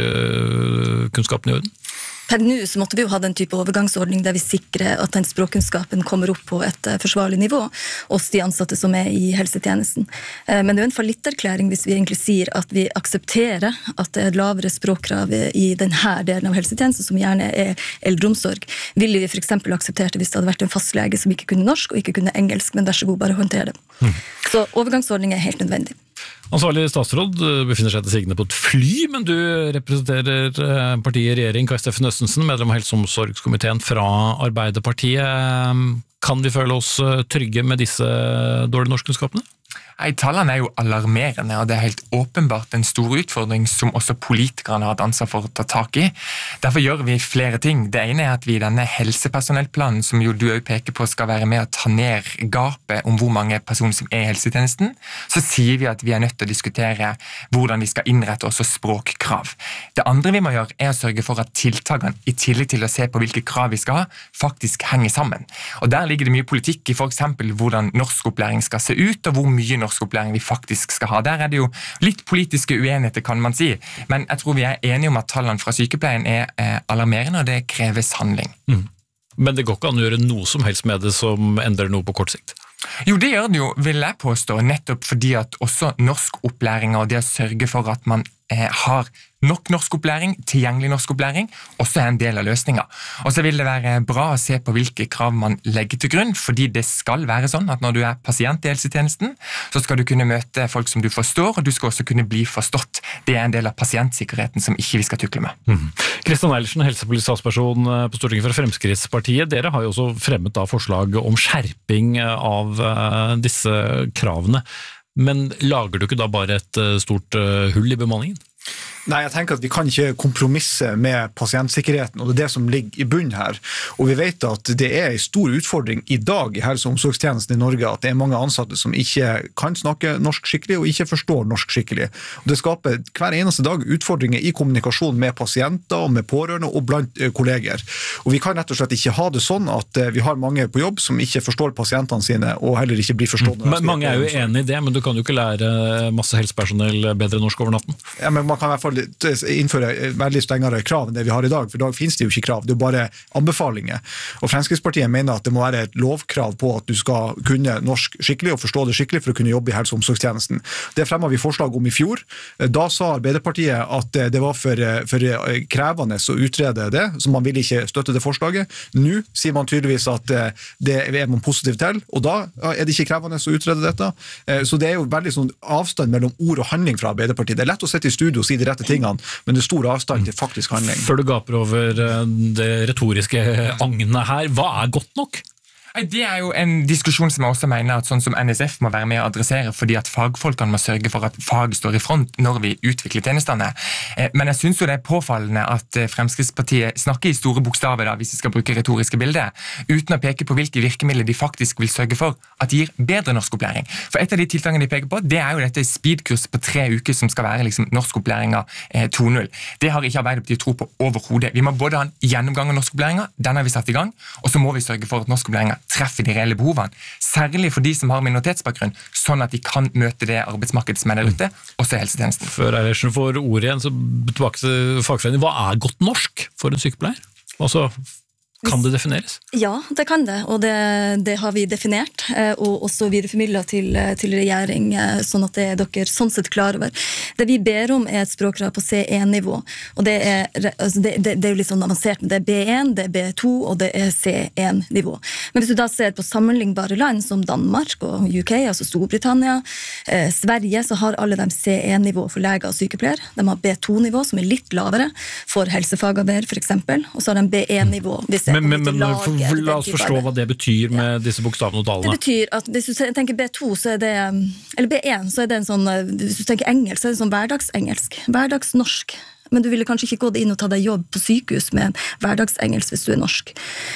uh, kunnskapen i orden? Per nå så måtte vi jo ha den type overgangsordning der vi sikrer at den språkkunnskapen kommer opp på et uh, forsvarlig nivå hos de ansatte som er i helsetjenesten. Uh, men det er jo en fallitterklæring hvis vi egentlig sier at vi aksepterer at det er lavere språkkrav i denne delen av helsetjenesten, som gjerne er eldreomsorg. Ville vi for eksempel akseptert det hvis det hadde vært en fastlege som ikke kunne norsk og ikke kunne engelsk, men vær så god, bare håndtere det. Mm. Så overgangsordning er helt nødvendig. Ansvarlig statsråd befinner seg til sigende på et fly, men du representerer partiet i regjering. Kai Steffen Østensen, medlem av helse- og omsorgskomiteen fra Arbeiderpartiet. Kan vi føle oss trygge med disse dårlige norskkunnskapene? Nei, tallene er jo alarmerende, og det er helt åpenbart en stor utfordring som også politikerne har et ansvar for å ta tak i. Derfor gjør vi flere ting. Det ene er at vi i denne helsepersonellplanen, som jo du også peker på skal være med å ta ned gapet om hvor mange personer som er i helsetjenesten, så sier vi at vi er nødt til å diskutere hvordan vi skal innrette også språkkrav. Det andre vi må gjøre er å sørge for at tiltakene, i tillegg til å se på hvilke krav vi skal ha, faktisk henger sammen. Og der ligger det mye politikk i for eksempel hvordan norskopplæring skal se ut, og hvor mye norskopplæring vi faktisk skal ha. Der er det jo litt politiske uenigheter, kan man si. Men jeg tror vi er enige om at tallene fra sykepleien er eh, alarmerende, og det kreves handling. Mm. Men det går ikke an å gjøre noe som helst med det som endrer noe på kort sikt? Jo, det gjør det jo, vil jeg påstå, nettopp fordi at også norskopplæring og det å sørge for at man eh, har nok norskopplæring, tilgjengelig norskopplæring, også er en del av løsningen. Og så vil det være bra å se på hvilke krav man legger til grunn, fordi det skal være sånn at når du er pasient i helsetjenesten, så skal du kunne møte folk som du forstår, og du skal også kunne bli forstått. Det er en del av pasientsikkerheten som ikke vi skal tukle med. Mm. Kristian Eilertsen, helsepolitisk talsperson på Stortinget fra Fremskrittspartiet. Dere har jo også fremmet da forslag om skjerping av uh, disse kravene. Men lager du ikke da bare et uh, stort uh, hull i bemanningen? Nei, jeg tenker at vi kan ikke kompromisse med pasientsikkerheten, og det er det som ligger i bunn her. Og vi vet at det er en stor utfordring i dag i helse- og omsorgstjenesten i Norge, at det er mange ansatte som ikke kan snakke norsk skikkelig, og ikke forstår norsk skikkelig. Og det skaper hver eneste dag utfordringer i kommunikasjon med pasienter, og med pårørende, og blant kolleger. Og vi kan rett og slett ikke ha det sånn at vi har mange på jobb som ikke forstår pasientene sine, og heller ikke blir forstått. Mm. Men mange er jo enig i det, men du kan jo ikke lære masse helsepersonell bedre norsk over natten. Ja, men man kan i hvert fall innføre veldig strengere krav enn det vi har i dag, for i dag finnes det jo ikke krav, det er bare anbefalinger. Og Fremskrittspartiet mener at det må være et lovkrav på at du skal kunne norsk skikkelig og forstå det skikkelig for å kunne jobbe i helse- og omsorgstjenesten. Det fremmet vi forslag om i fjor. Da sa Arbeiderpartiet at det var for, for krevende å utrede det, så man ville ikke støtte det forslaget. Nå sier man tydeligvis at det er man positiv til, og da er det ikke krevende å utrede dette. Så det er jo veldig sånn avstand mellom ord og handling fra Arbeiderpartiet. Det er lett å sette i studio og si de rette tingene, men det er stor avstand til faktisk handling. Før du gaper over det retoriske agnet her, hva er godt nok? Det er jo en diskusjon som jeg også mener at sånn som N S F må være med å adressere, fordi at fagfolkene må sørge for at fag står i front når vi utvikler tjenestene. Men jeg synes jo det er påfallende at Fremskrittspartiet snakker i store bokstaver, da, hvis vi skal bruke retoriske bilder, uten å peke på hvilke virkemidler de faktisk vil sørge for at de gir bedre norskopplæring. For et av de tiltakene de peker på, det er jo dette speedkurs på tre uker som skal være liksom norskopplæringa to null. Det har ikke Arbeiderpartiet tro på overhodet. Vi må både ha en gjennomgang av norskopplæringa, den har vi satt i gang, og så må vi sørge for at norskopplæringa treffer de reelle behovene, særlig for de som har minoritetsbakgrunn, sånn at de kan møte det arbeidsmarkedet som er der ute, også i helsetjenesten. Før Eilertsen får ordet igjen, så tilbake til fagforeningen. Hva er godt norsk for en sykepleier? Altså, kan det defineres? Ja, det kan det, og det, det har vi definert, og også videreformidlet til, til regjering, sånn at det er dere sånn sett klar over. Det vi ber om er et språkkrav på C én nivå, og det er, altså det, det, det er jo litt sånn avansert, men det er B én, det er B to, og det er C én nivå. Men hvis du da ser på sammenlignbare land som Danmark og U K, altså Storbritannia, eh, Sverige, så har alle dem C én nivå for leger og sykepleier. De har B to nivå, som er litt lavere, for helsefagarbeider for eksempel, og så har de B én nivå, hvis Men, men, men for, for, la oss forstå hva det betyr med disse bokstavene og talene. Det betyr at hvis du tenker B to, så er det, eller B én, så er det en sånn, hvis du tenker engelsk, så er det sånn hverdagsengelsk, hverdagsnorsk. Men du ville kanskje ikke gått inn og ta deg jobb på sykehus med hverdagsengelsk hvis du er norsk.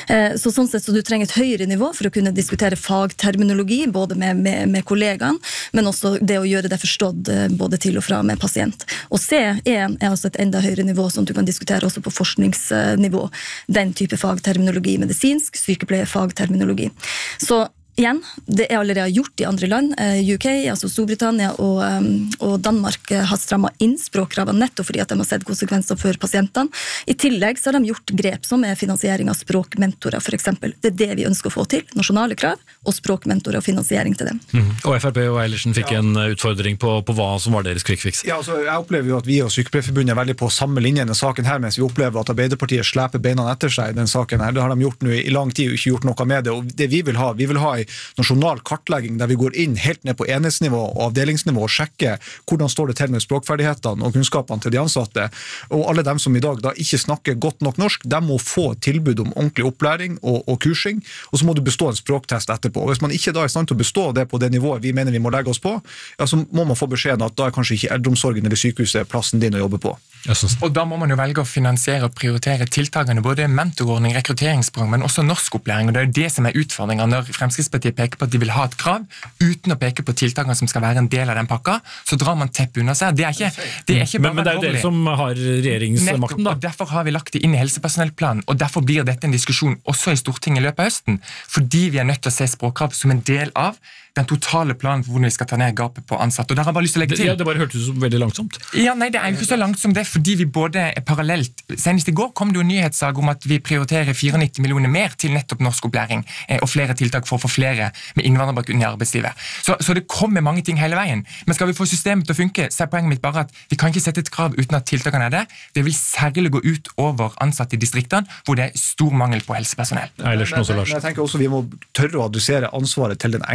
Så sånn sett så du trenger et høyere nivå for å kunne diskutere fagterminologi, både med, med, med kollegaene, men også det å gjøre det forstått både til og fra med pasient. Og C én er altså et enda høyere nivå, sånn at du kan diskutere også på forskningsnivå den type fagterminologi, medisinsk, sykepleie-fagterminologi. Så igjen, det er allerede gjort i andre land. U K, altså Storbritannia og, og Danmark har strammet inn språkkravene nettopp fordi at de har sett konsekvenser for pasientene. I tillegg så har de gjort grep som er finansiering av språkmentorer, for eksempel. Det er det vi ønsker å få til, nasjonale krav og språkmentorer og finansiering til dem. Mm. Og F R P og Eilertsen fikk ja. en utfordring på, på hva som var deres quick fix. Ja, altså, jeg opplever jo at vi og Sykepleierforbundet er veldig på samme linje i saken her, mens vi opplever at Arbeiderpartiet sleper beina etter seg i den saken her. Det har de gjort nå i lang tid og ikke gjort noe med det. Og det vi vil ha, vi vil ha en nasjonal kartlegging der vi går inn helt ned på enhetsnivå og avdelingsnivå og sjekker hvordan står det til med språkferdighetene og kunnskapene til de ansatte. Og alle dem som i dag da ikke snakker godt nok norsk, de må få tilbud om ordentlig opplæring og, og kursing, og så må du bestå en språktest etterpå. Og hvis man ikke da er i stand til å bestå det på det nivået vi mener vi må legge oss på, ja, så må man få beskjeden at da er kanskje ikke eldreomsorgen eller sykehuset plassen din å jobbe på. Og da må man jo velge å finansiere og prioritere tiltakene, både mentorordning, rekrutteringsprogram, men også norskopplæring, og det er jo det som er utfordringen når Fremskrittspartiet peker på at de vil ha et krav, uten å peke på tiltakene som skal være en del av den pakka, så drar man teppet under seg. Det er ikke, det er ikke bare men, men det er jo dere som har regjeringsmakten da. Og derfor har vi lagt det inn i helsepersonellplanen, og derfor blir dette en diskusjon også i Stortinget i løpet av høsten, fordi vi er nødt til å se språkkrav som en del av den totale planen for hvordan vi skal ta ned gapet på ansatte. Og der har jeg bare lyst til å legge til. Ja, det bare hørtes veldig langsomt. Ja, nei, det er jo ikke så langt som det, fordi vi både er parallelt. Senest i går kom det jo en nyhetssag om at vi prioriterer nittini millioner mer til nettopp norskopplæring eh, og flere tiltak for å få flere med innvandrerbakgrunn i arbeidslivet. Så, så det kommer mange ting hele veien. Men skal vi få systemet til å funke, så er poenget mitt bare at vi kan ikke sette et krav uten at tiltakene er det. Det vil særlig gå ut over ansatte i distriktene, hvor det er stor mangel på helsepersonell. Eilertsen også, Lars. Jeg tenker også vi må tørre å adressere ansvaret til den enkelte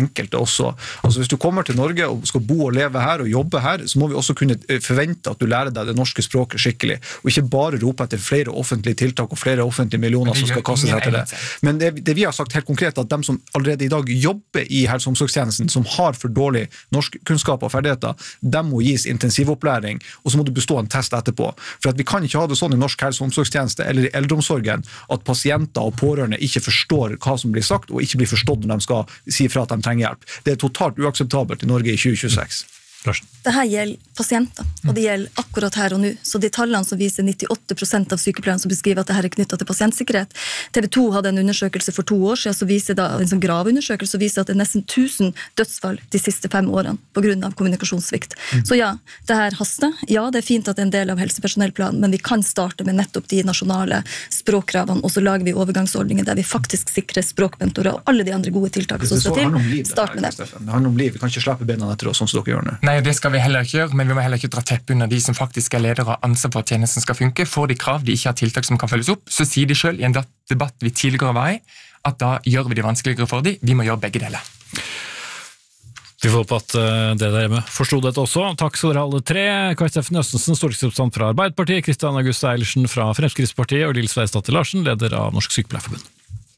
også. Altså hvis du kommer til Norge og skal bo og leve her og jobbe her, så må vi også kunne forvente at du lærer deg det norske språket skikkelig, og ikke bare rope etter flere offentlige tiltak og flere offentlige millioner som skal kaste seg til det. Men det, det vi har sagt helt konkret, at de som allerede i dag jobber i helse- og omsorgstjenesten, som har for dårlig norskkunnskap og ferdigheter, de må gis intensivopplæring, og så må du bestå en test etterpå. For at vi kan ikke ha det sånn i norsk helse- og omsorgstjeneste eller i eldreomsorgen, at pasienter og pårørende ikke forstår hva som blir sagt, og ikke blir forstått når de skal si fra at de trenger hjelp. Det er totalt uakseptabelt i Norge i tjue tjueseks. Det her gjelder pasienter, og det gjelder akkurat her og nå. Så de tallene som viser nittiåtte prosent av sykepleierne som beskriver at det her er knyttet til pasientsikkerhet. T V to hadde en undersøkelse for to år siden, så viser det, en sånn gravundersøkelse, som viser at det er nesten tusen dødsfall de siste fem årene på grunn av kommunikasjonssvikt. Mm. Så ja, det her haster. Ja, det er fint at det er en del av helsepersonellplanen, men vi kan starte med nettopp de nasjonale språkkravene, og så lager vi overgangsordninger der vi faktisk sikrer språkmentorer og alle de andre gode tiltakene som skal til. Start med det. Det handler om liv. Vi kan ikke slappe bena etter oss, sånn som dere gjør nå. Nei, det skal vi heller ikke gjøre, men vi må heller ikke dra teppet under de som faktisk er ledere og ansvar for at tjenesten skal funke. Får de krav de ikke har tiltak som kan følges opp, så sier de selv i en debatt vi tidligere var i, at da gjør vi det vanskeligere for de. Vi må gjøre begge deler. Vi får håpe at det der hjemme forstod dette også. Takk skal dere alle tre. Kai Steffen Østensen, stortingsrepresentant fra Arbeiderpartiet, Kristian August Eilertsen fra Fremskrittspartiet og Lill Sveisdatter Larsen, leder av Norsk Sykepleierforbund.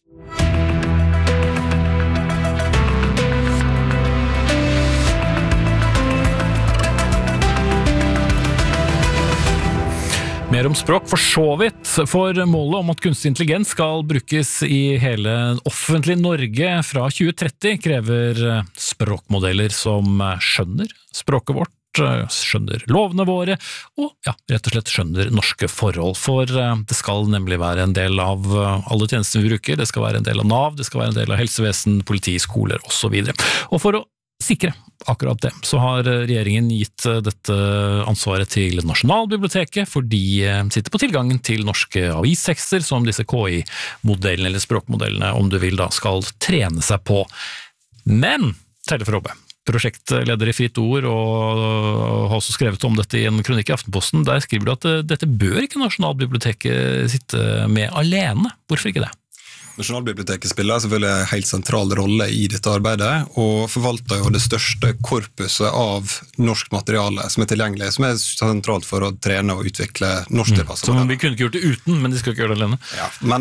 Mer om språk for så vidt, for målet om at kunstig intelligens skal brukes i hele offentlig Norge fra tjue tretti krever språkmodeller som skjønner språket vårt, skjønner lovene våre, og ja, rett og slett skjønner norske forhold. For det skal nemlig være en del av alle tjenestene vi bruker, det skal være en del av Nav, det skal være en del av helsevesen, politi, skoler og så videre. Og for å sikre akkurat det, så har regjeringen gitt dette ansvaret til Nasjonalbiblioteket, for de sitter på tilgangen til norske avistekster som disse K I-modellene eller språkmodellene, om du vil da, skal trene seg på. Men, Telle Frobbe, prosjektleder i Fritt Ord, og har også skrevet om dette i en kronikk i Aftenposten, der skriver du at dette bør ikke Nasjonalbiblioteket sitte med alene. Hvorfor ikke det? Nasjonalbiblioteket spiller selvfølgelig en helt sentral rolle i dette arbeidet, og forvalter jo det største korpuset av norsk materiale som er tilgjengelig, som er sentralt for å trene og utvikle norsktilpasset. Mm. Så vi kunne ikke gjort det uten, men de skal ikke gjøre det alene. Ja, men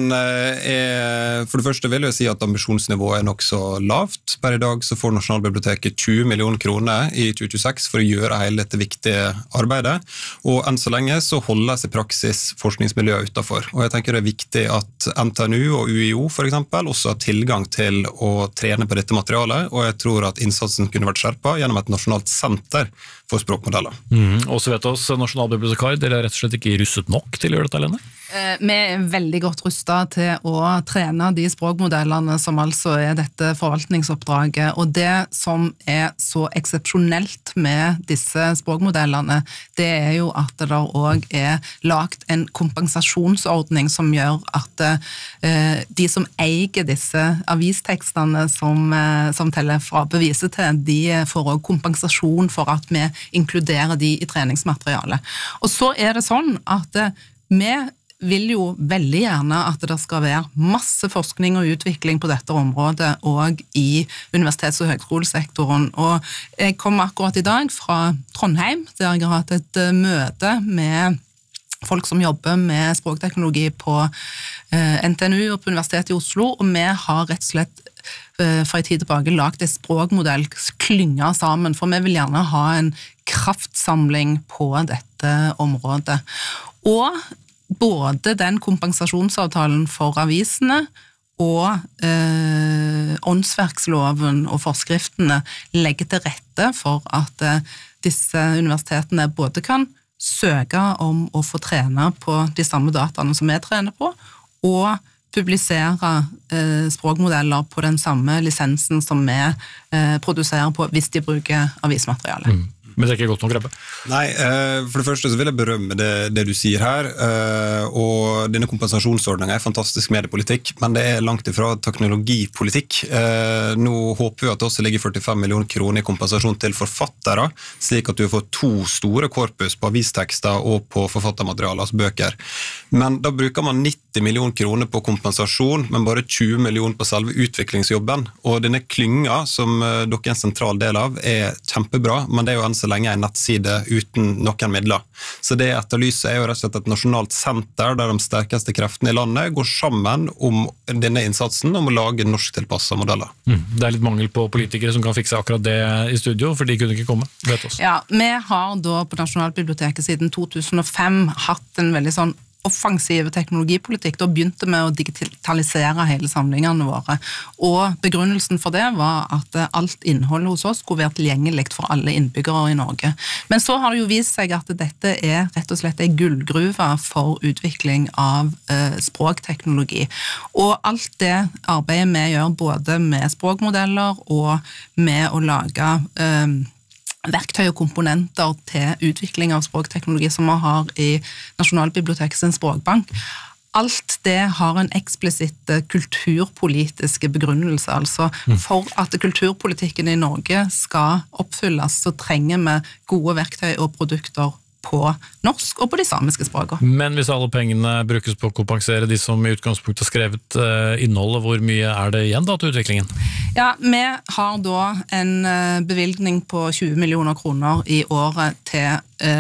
eh, for det første vil jeg si at ambisjonsnivået er nok så lavt. Per i dag så får Nasjonalbiblioteket tjue millioner kroner i tjue tjueseks for å gjøre hele dette viktige arbeidet, og enn så lenge så holder seg praksis forskningsmiljøet utenfor. Og jeg tenker det er viktig at N T N U og U I O for eksempel også har tilgang til å trene på dette materialet, og jeg tror at innsatsen kunne vært skjerpet gjennom et nasjonalt senter for språkmodeller. Mm. Og så vet oss, Nasjonalbibliotekar, dere er rett og slett ikke rustet nok til å gjøre dette alene? Vi er veldig godt rustet til å trene de språkmodellene som altså er dette forvaltningsoppdraget, og det som er så eksepsjonelt med disse språkmodellene, det er jo at det der også er lagt en kompensasjonsordning som gjør at de som eier disse avistekstene som, som Telle Frobbe viser til, de får også kompensasjon for at vi inkluderer de i treningsmaterialet. Og så er det sånn at vi vil jo veldig gjerne at det skal være masse forskning og utvikling på dette området og i universitets- og høgskolesektoren. Og jeg kom akkurat i dag fra Trondheim, der jeg har hatt et møte med folk som jobber med språkteknologi på N T N U og på Universitetet i Oslo, og vi har rett og slett fra en tid tilbake lagt en språkmodell klynga sammen, for vi vil gjerne ha en kraftsamling på dette området. Og både den kompensasjonsavtalen for avisene og eh, åndsverksloven og forskriftene legger til rette for at eh, disse universitetene både kan søke om å få trene på de samme dataene som vi trener på, og publisere eh, språkmodeller på den samme lisensen som vi eh, produserer på hvis de bruker avismateriale. Mm. Men det er ikke godt nok, Rebbe? Nei, for det første så vil jeg berømme det, det du sier her, og denne kompensasjonsordningen er fantastisk mediepolitikk, men det er langt ifra teknologipolitikk. Nå håper vi at det også ligger førtifem millioner kroner i kompensasjon til forfattere, slik at du får to store korpus på avistekster og på forfattermateriale, altså bøker. Men da bruker man nitti millioner kroner på kompensasjon, men bare tjue millioner på selve utviklingsjobben, og denne klynga, som dere er en sentral del av, er kjempebra, men det er jo enn så lenge en nettside uten noen midler. Så det etterlyset er jo rett og slett et nasjonalt senter der de sterkeste kreftene i landet går sammen om denne innsatsen om å lage norsktilpassede modeller. Mm. Det er litt mangel på politikere som kan fikse akkurat det i studio, for de kunne ikke komme, vet oss. Ja, vi har da på Nasjonalbiblioteket siden to tusen og fem hatt en veldig sånn offensiv teknologipolitikk. Da begynte vi å digitalisere hele samlingene våre. Og begrunnelsen for det var at alt innholdet hos oss skulle være tilgjengelig for alle innbyggere i Norge. Men så har det jo vist seg at dette er rett og slett en gullgruve for utvikling av eh, språkteknologi. Og alt det arbeidet vi gjør både med språkmodeller og med å lage eh, verktøy og komponenter til utvikling av språkteknologi som vi har i Nasjonalbibliotekets språkbank. Alt det har en eksplisitt kulturpolitiske begrunnelse, altså for at kulturpolitikken i Norge skal oppfylles, så trenger vi gode verktøy og produkter på norsk og på de samiske språkene. Men hvis alle pengene brukes på å kompensere de som i utgangspunktet har skrevet innholdet, hvor mye er det igjen da til utviklingen? Ja, vi har da en bevilgning på tjue millioner kroner i året til,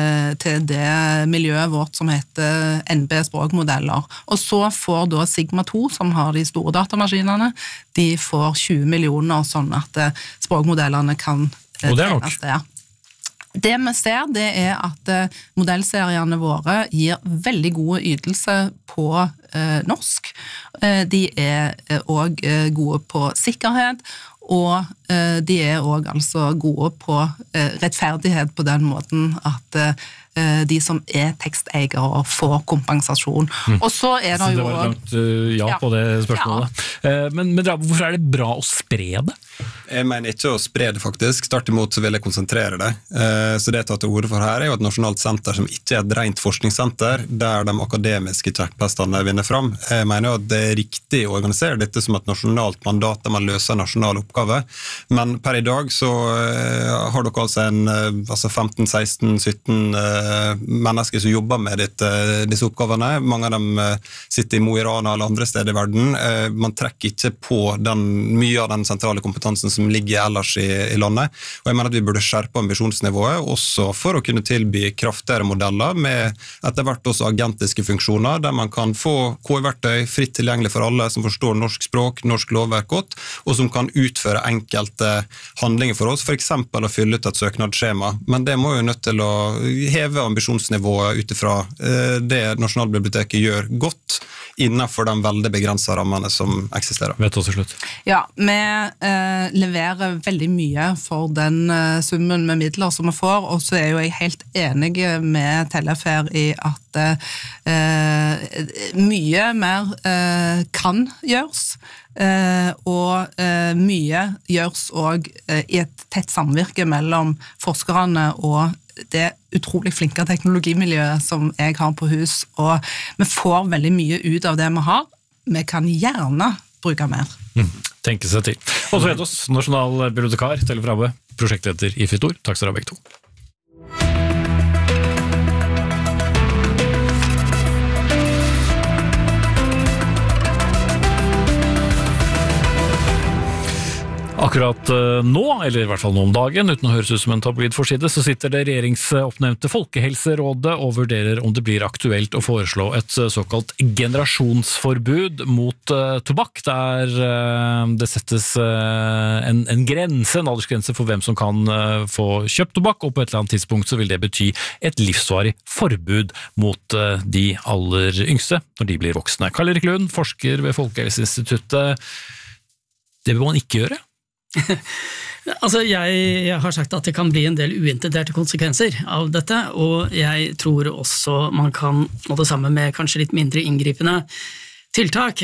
til det miljøet vårt som heter N B Språkmodeller. Og så får da Sigma to, som har de store datamaskinene, de får tjue millioner sånn at språkmodellene kan trenes der. Det vi ser, det er at modellseriene våre gir veldig gode ytelser på eh, norsk. Eh, de er også gode på sikkerhet, og eh, de er også altså gode på eh, rettferdighet på den måten at eh, de som er teksteiere får kompensasjon. Mm. Og så er det, så det jo... var et langt uh, ja, ja på det spørsmålet. Ja. Uh, men, men hvorfor er det bra å spre det? Jeg mener ikke å spre det faktisk, start imot så vil jeg konsentrere det. Uh, så det jeg tar til ordet for her er jo et nasjonalt senter som ikke er et rent forskningssenter, der de akademiske kjekkpestene vinner fram. Jeg mener jo at det er riktig å organisere dette som et nasjonalt mandat der man løser nasjonale oppgaver, men per i dag så uh, har dere altså en uh, altså femten, seksten, sytten uh, mennesker som jobber med dette, disse oppgavene. Mange av dem sitter i Mo i Rana eller andre steder i verden. Man trekker ikke på den, mye av den sentrale kompetansen som ligger ellers i, i landet. Og jeg mener at vi burde skjerpe ambisjonsnivået, også for å kunne tilby kraftigere modeller med etter hvert også agentiske funksjoner, der man kan få K I-verktøy fritt tilgjengelig for alle som forstår norsk språk, norsk lovverk godt, og som kan utføre enkelte handlinger for oss, for eksempel å fylle ut et søknadsskjema. Men det må jo nødt til å heve ambisjonsnivået utifra det Nasjonalbiblioteket gjør godt innenfor de veldig begrenset rammene som eksisterer. Vet også slutt. Ja, vi eh, leverer veldig mye for den eh, summen med midler som vi får, og så er jo jeg helt enig med Tellef her i at eh, mye mer eh, kan gjøres, eh, og eh, mye gjøres også eh, i et tett samvirke mellom forskerne og det utrolig flinke teknologimiljøet som jeg har på hus, og vi får veldig mye ut av det vi har. Vi kan gjerne bruke mer. Mm, tenke seg til. Og så heter oss nasjonal bibliotekar, Tellef Rabø, prosjektleder i Fritt Ord. Takk skal dere ha begge to. Akkurat nå, eller i hvert fall nå om dagen, uten å høres ut som en tabloidforside, så sitter det regjeringsoppnevnte Folkehelserådet og vurderer om det blir aktuelt å foreslå et såkalt generasjonsforbud mot uh, tobakk, der uh, det settes uh, en, en grense, en aldersgrense for hvem som kan uh, få kjøpt tobakk, og på et eller annet tidspunkt så vil det bety et livsvarig forbud mot uh, de aller yngste når de blir voksne. Karl Erik Lund, forsker ved Folkehelseinstituttet. Det vil man ikke gjøre? Altså jeg, jeg har sagt at det kan bli en del uintenderte konsekvenser av dette, og jeg tror også man kan nå det samme med kanskje litt mindre inngripende tiltak.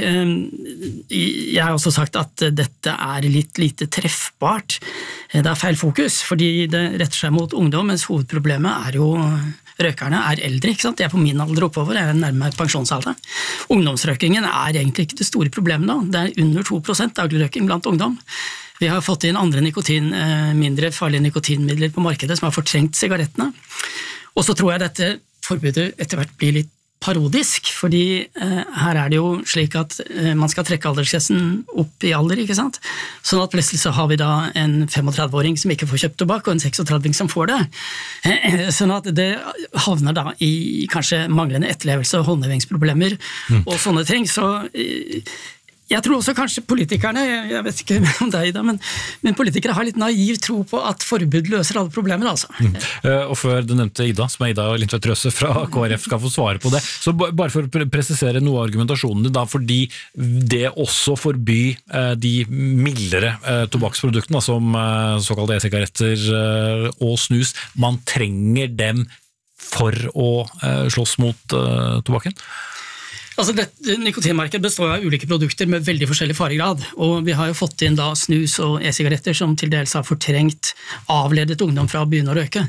Jeg har også sagt at dette er litt lite treffbart. Det er feil fokus, fordi det retter seg mot ungdom, mens hovedproblemet er jo røkerne er eldre, ikke sant? De er på min alder oppover, jeg er nærmere pensjonsalder. Ungdomsrøkingen er egentlig ikke det store problemet da. Det er under to prosent dagligrøking blant ungdom. Vi har fått inn andre nikotin, mindre farlige nikotinmidler på markedet som har fortrengt sigarettene. Og så tror jeg dette forbudet etter hvert blir litt parodisk, fordi eh, her er det jo slik at eh, man skal trekke aldersgrensen opp i alder, ikke sant? Sånn at plutselig så har vi da en femogtredve-åring som ikke får kjøpt tobakk, og en seksogtredve-åring som får det. Eh, sånn at det havner da i kanskje manglende etterlevelse og håndhevingsproblemer mm. og sånne ting, så eh, jeg tror også kanskje politikerne, jeg vet ikke om deg da, men, men politikere har litt naiv tro på at forbud løser alle problemer, altså. Mm. Og før du nevnte Ida, som er Ida Lindtvedt Røsse fra K R F, skal få svare på det, så bare for å presisere noe av argumentasjonen da, fordi det også forby de mildere tobakksproduktene, som såkalte e-sigaretter og snus, man trenger dem for å slåss mot tobakken? Altså, det, nikotinmarkedet består av ulike produkter med veldig forskjellig faregrad, og vi har jo fått inn da snus og e-sigaretter som til dels har fortrengt avledet ungdom fra å begynne å røke.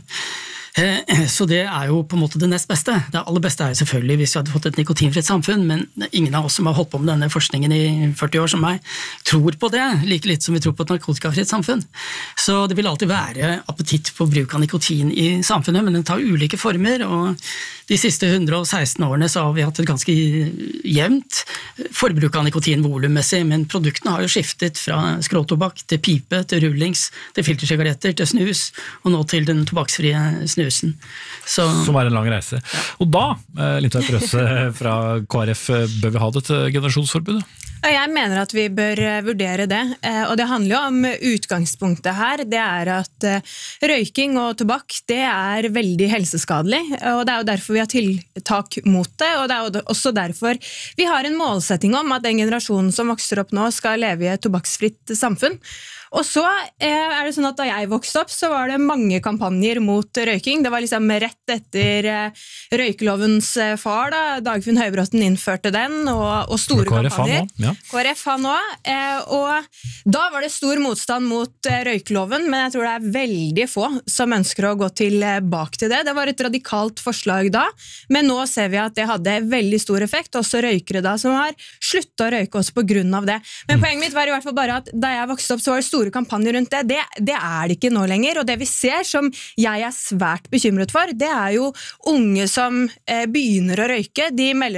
Så det er jo på en måte det nest beste. Det aller beste er jo selvfølgelig hvis vi hadde fått et nikotinfritt samfunn, men ingen av oss som har holdt på med denne forskningen i førti år som meg, tror på det, like litt som vi tror på et narkotikafritt samfunn. Så det vil alltid være appetitt på bruk av nikotin i samfunnet, men den tar ulike former, og de siste hundre og seksten årene så har vi hatt et ganske jevnt forbruk av nikotin volummessig, men produktene har jo skiftet fra skråtobakk til pipe, til rullings, til filtersigaretter, til snus, og nå til den tobakksfrie snus. Så. Som er en lang reise. Og da, Lindtvedt Røsse fra K R F, bør vi ha dette generasjonsforbudet? Jeg mener at vi bør vurdere det, og det handler jo om utgangspunktet her. Det er at røyking og tobakk, det er veldig helseskadelig, og det er jo derfor vi har tiltak mot det, og det er jo også derfor vi har en målsetting om at den generasjonen som vokser opp nå skal leve i et tobakksfritt samfunn. Og så er det sånn at da jeg vokste opp, så var det mange kampanjer mot røyking. Det var liksom rett etter røykelovens far, da. Dagfinn Høybråten innførte den, og, og store K R F kampanjer. Han ja. K R F han også. Og da var det stor motstand mot røykeloven, men jeg tror det er veldig få som ønsker å gå tilbake til det. Det var et radikalt forslag da, men nå ser vi at det hadde veldig stor effekt, også røykere da, som har sluttet å røyke også på grunn av det. Men mm. poenget mitt var i hvert fall bare at da jeg vokste opp, så var det store kampanjer rundt det. det. Det er det ikke nå lenger, og det vi ser som jeg er svært bekymret for, det er jo unge som eh, begynner å røyke, de melder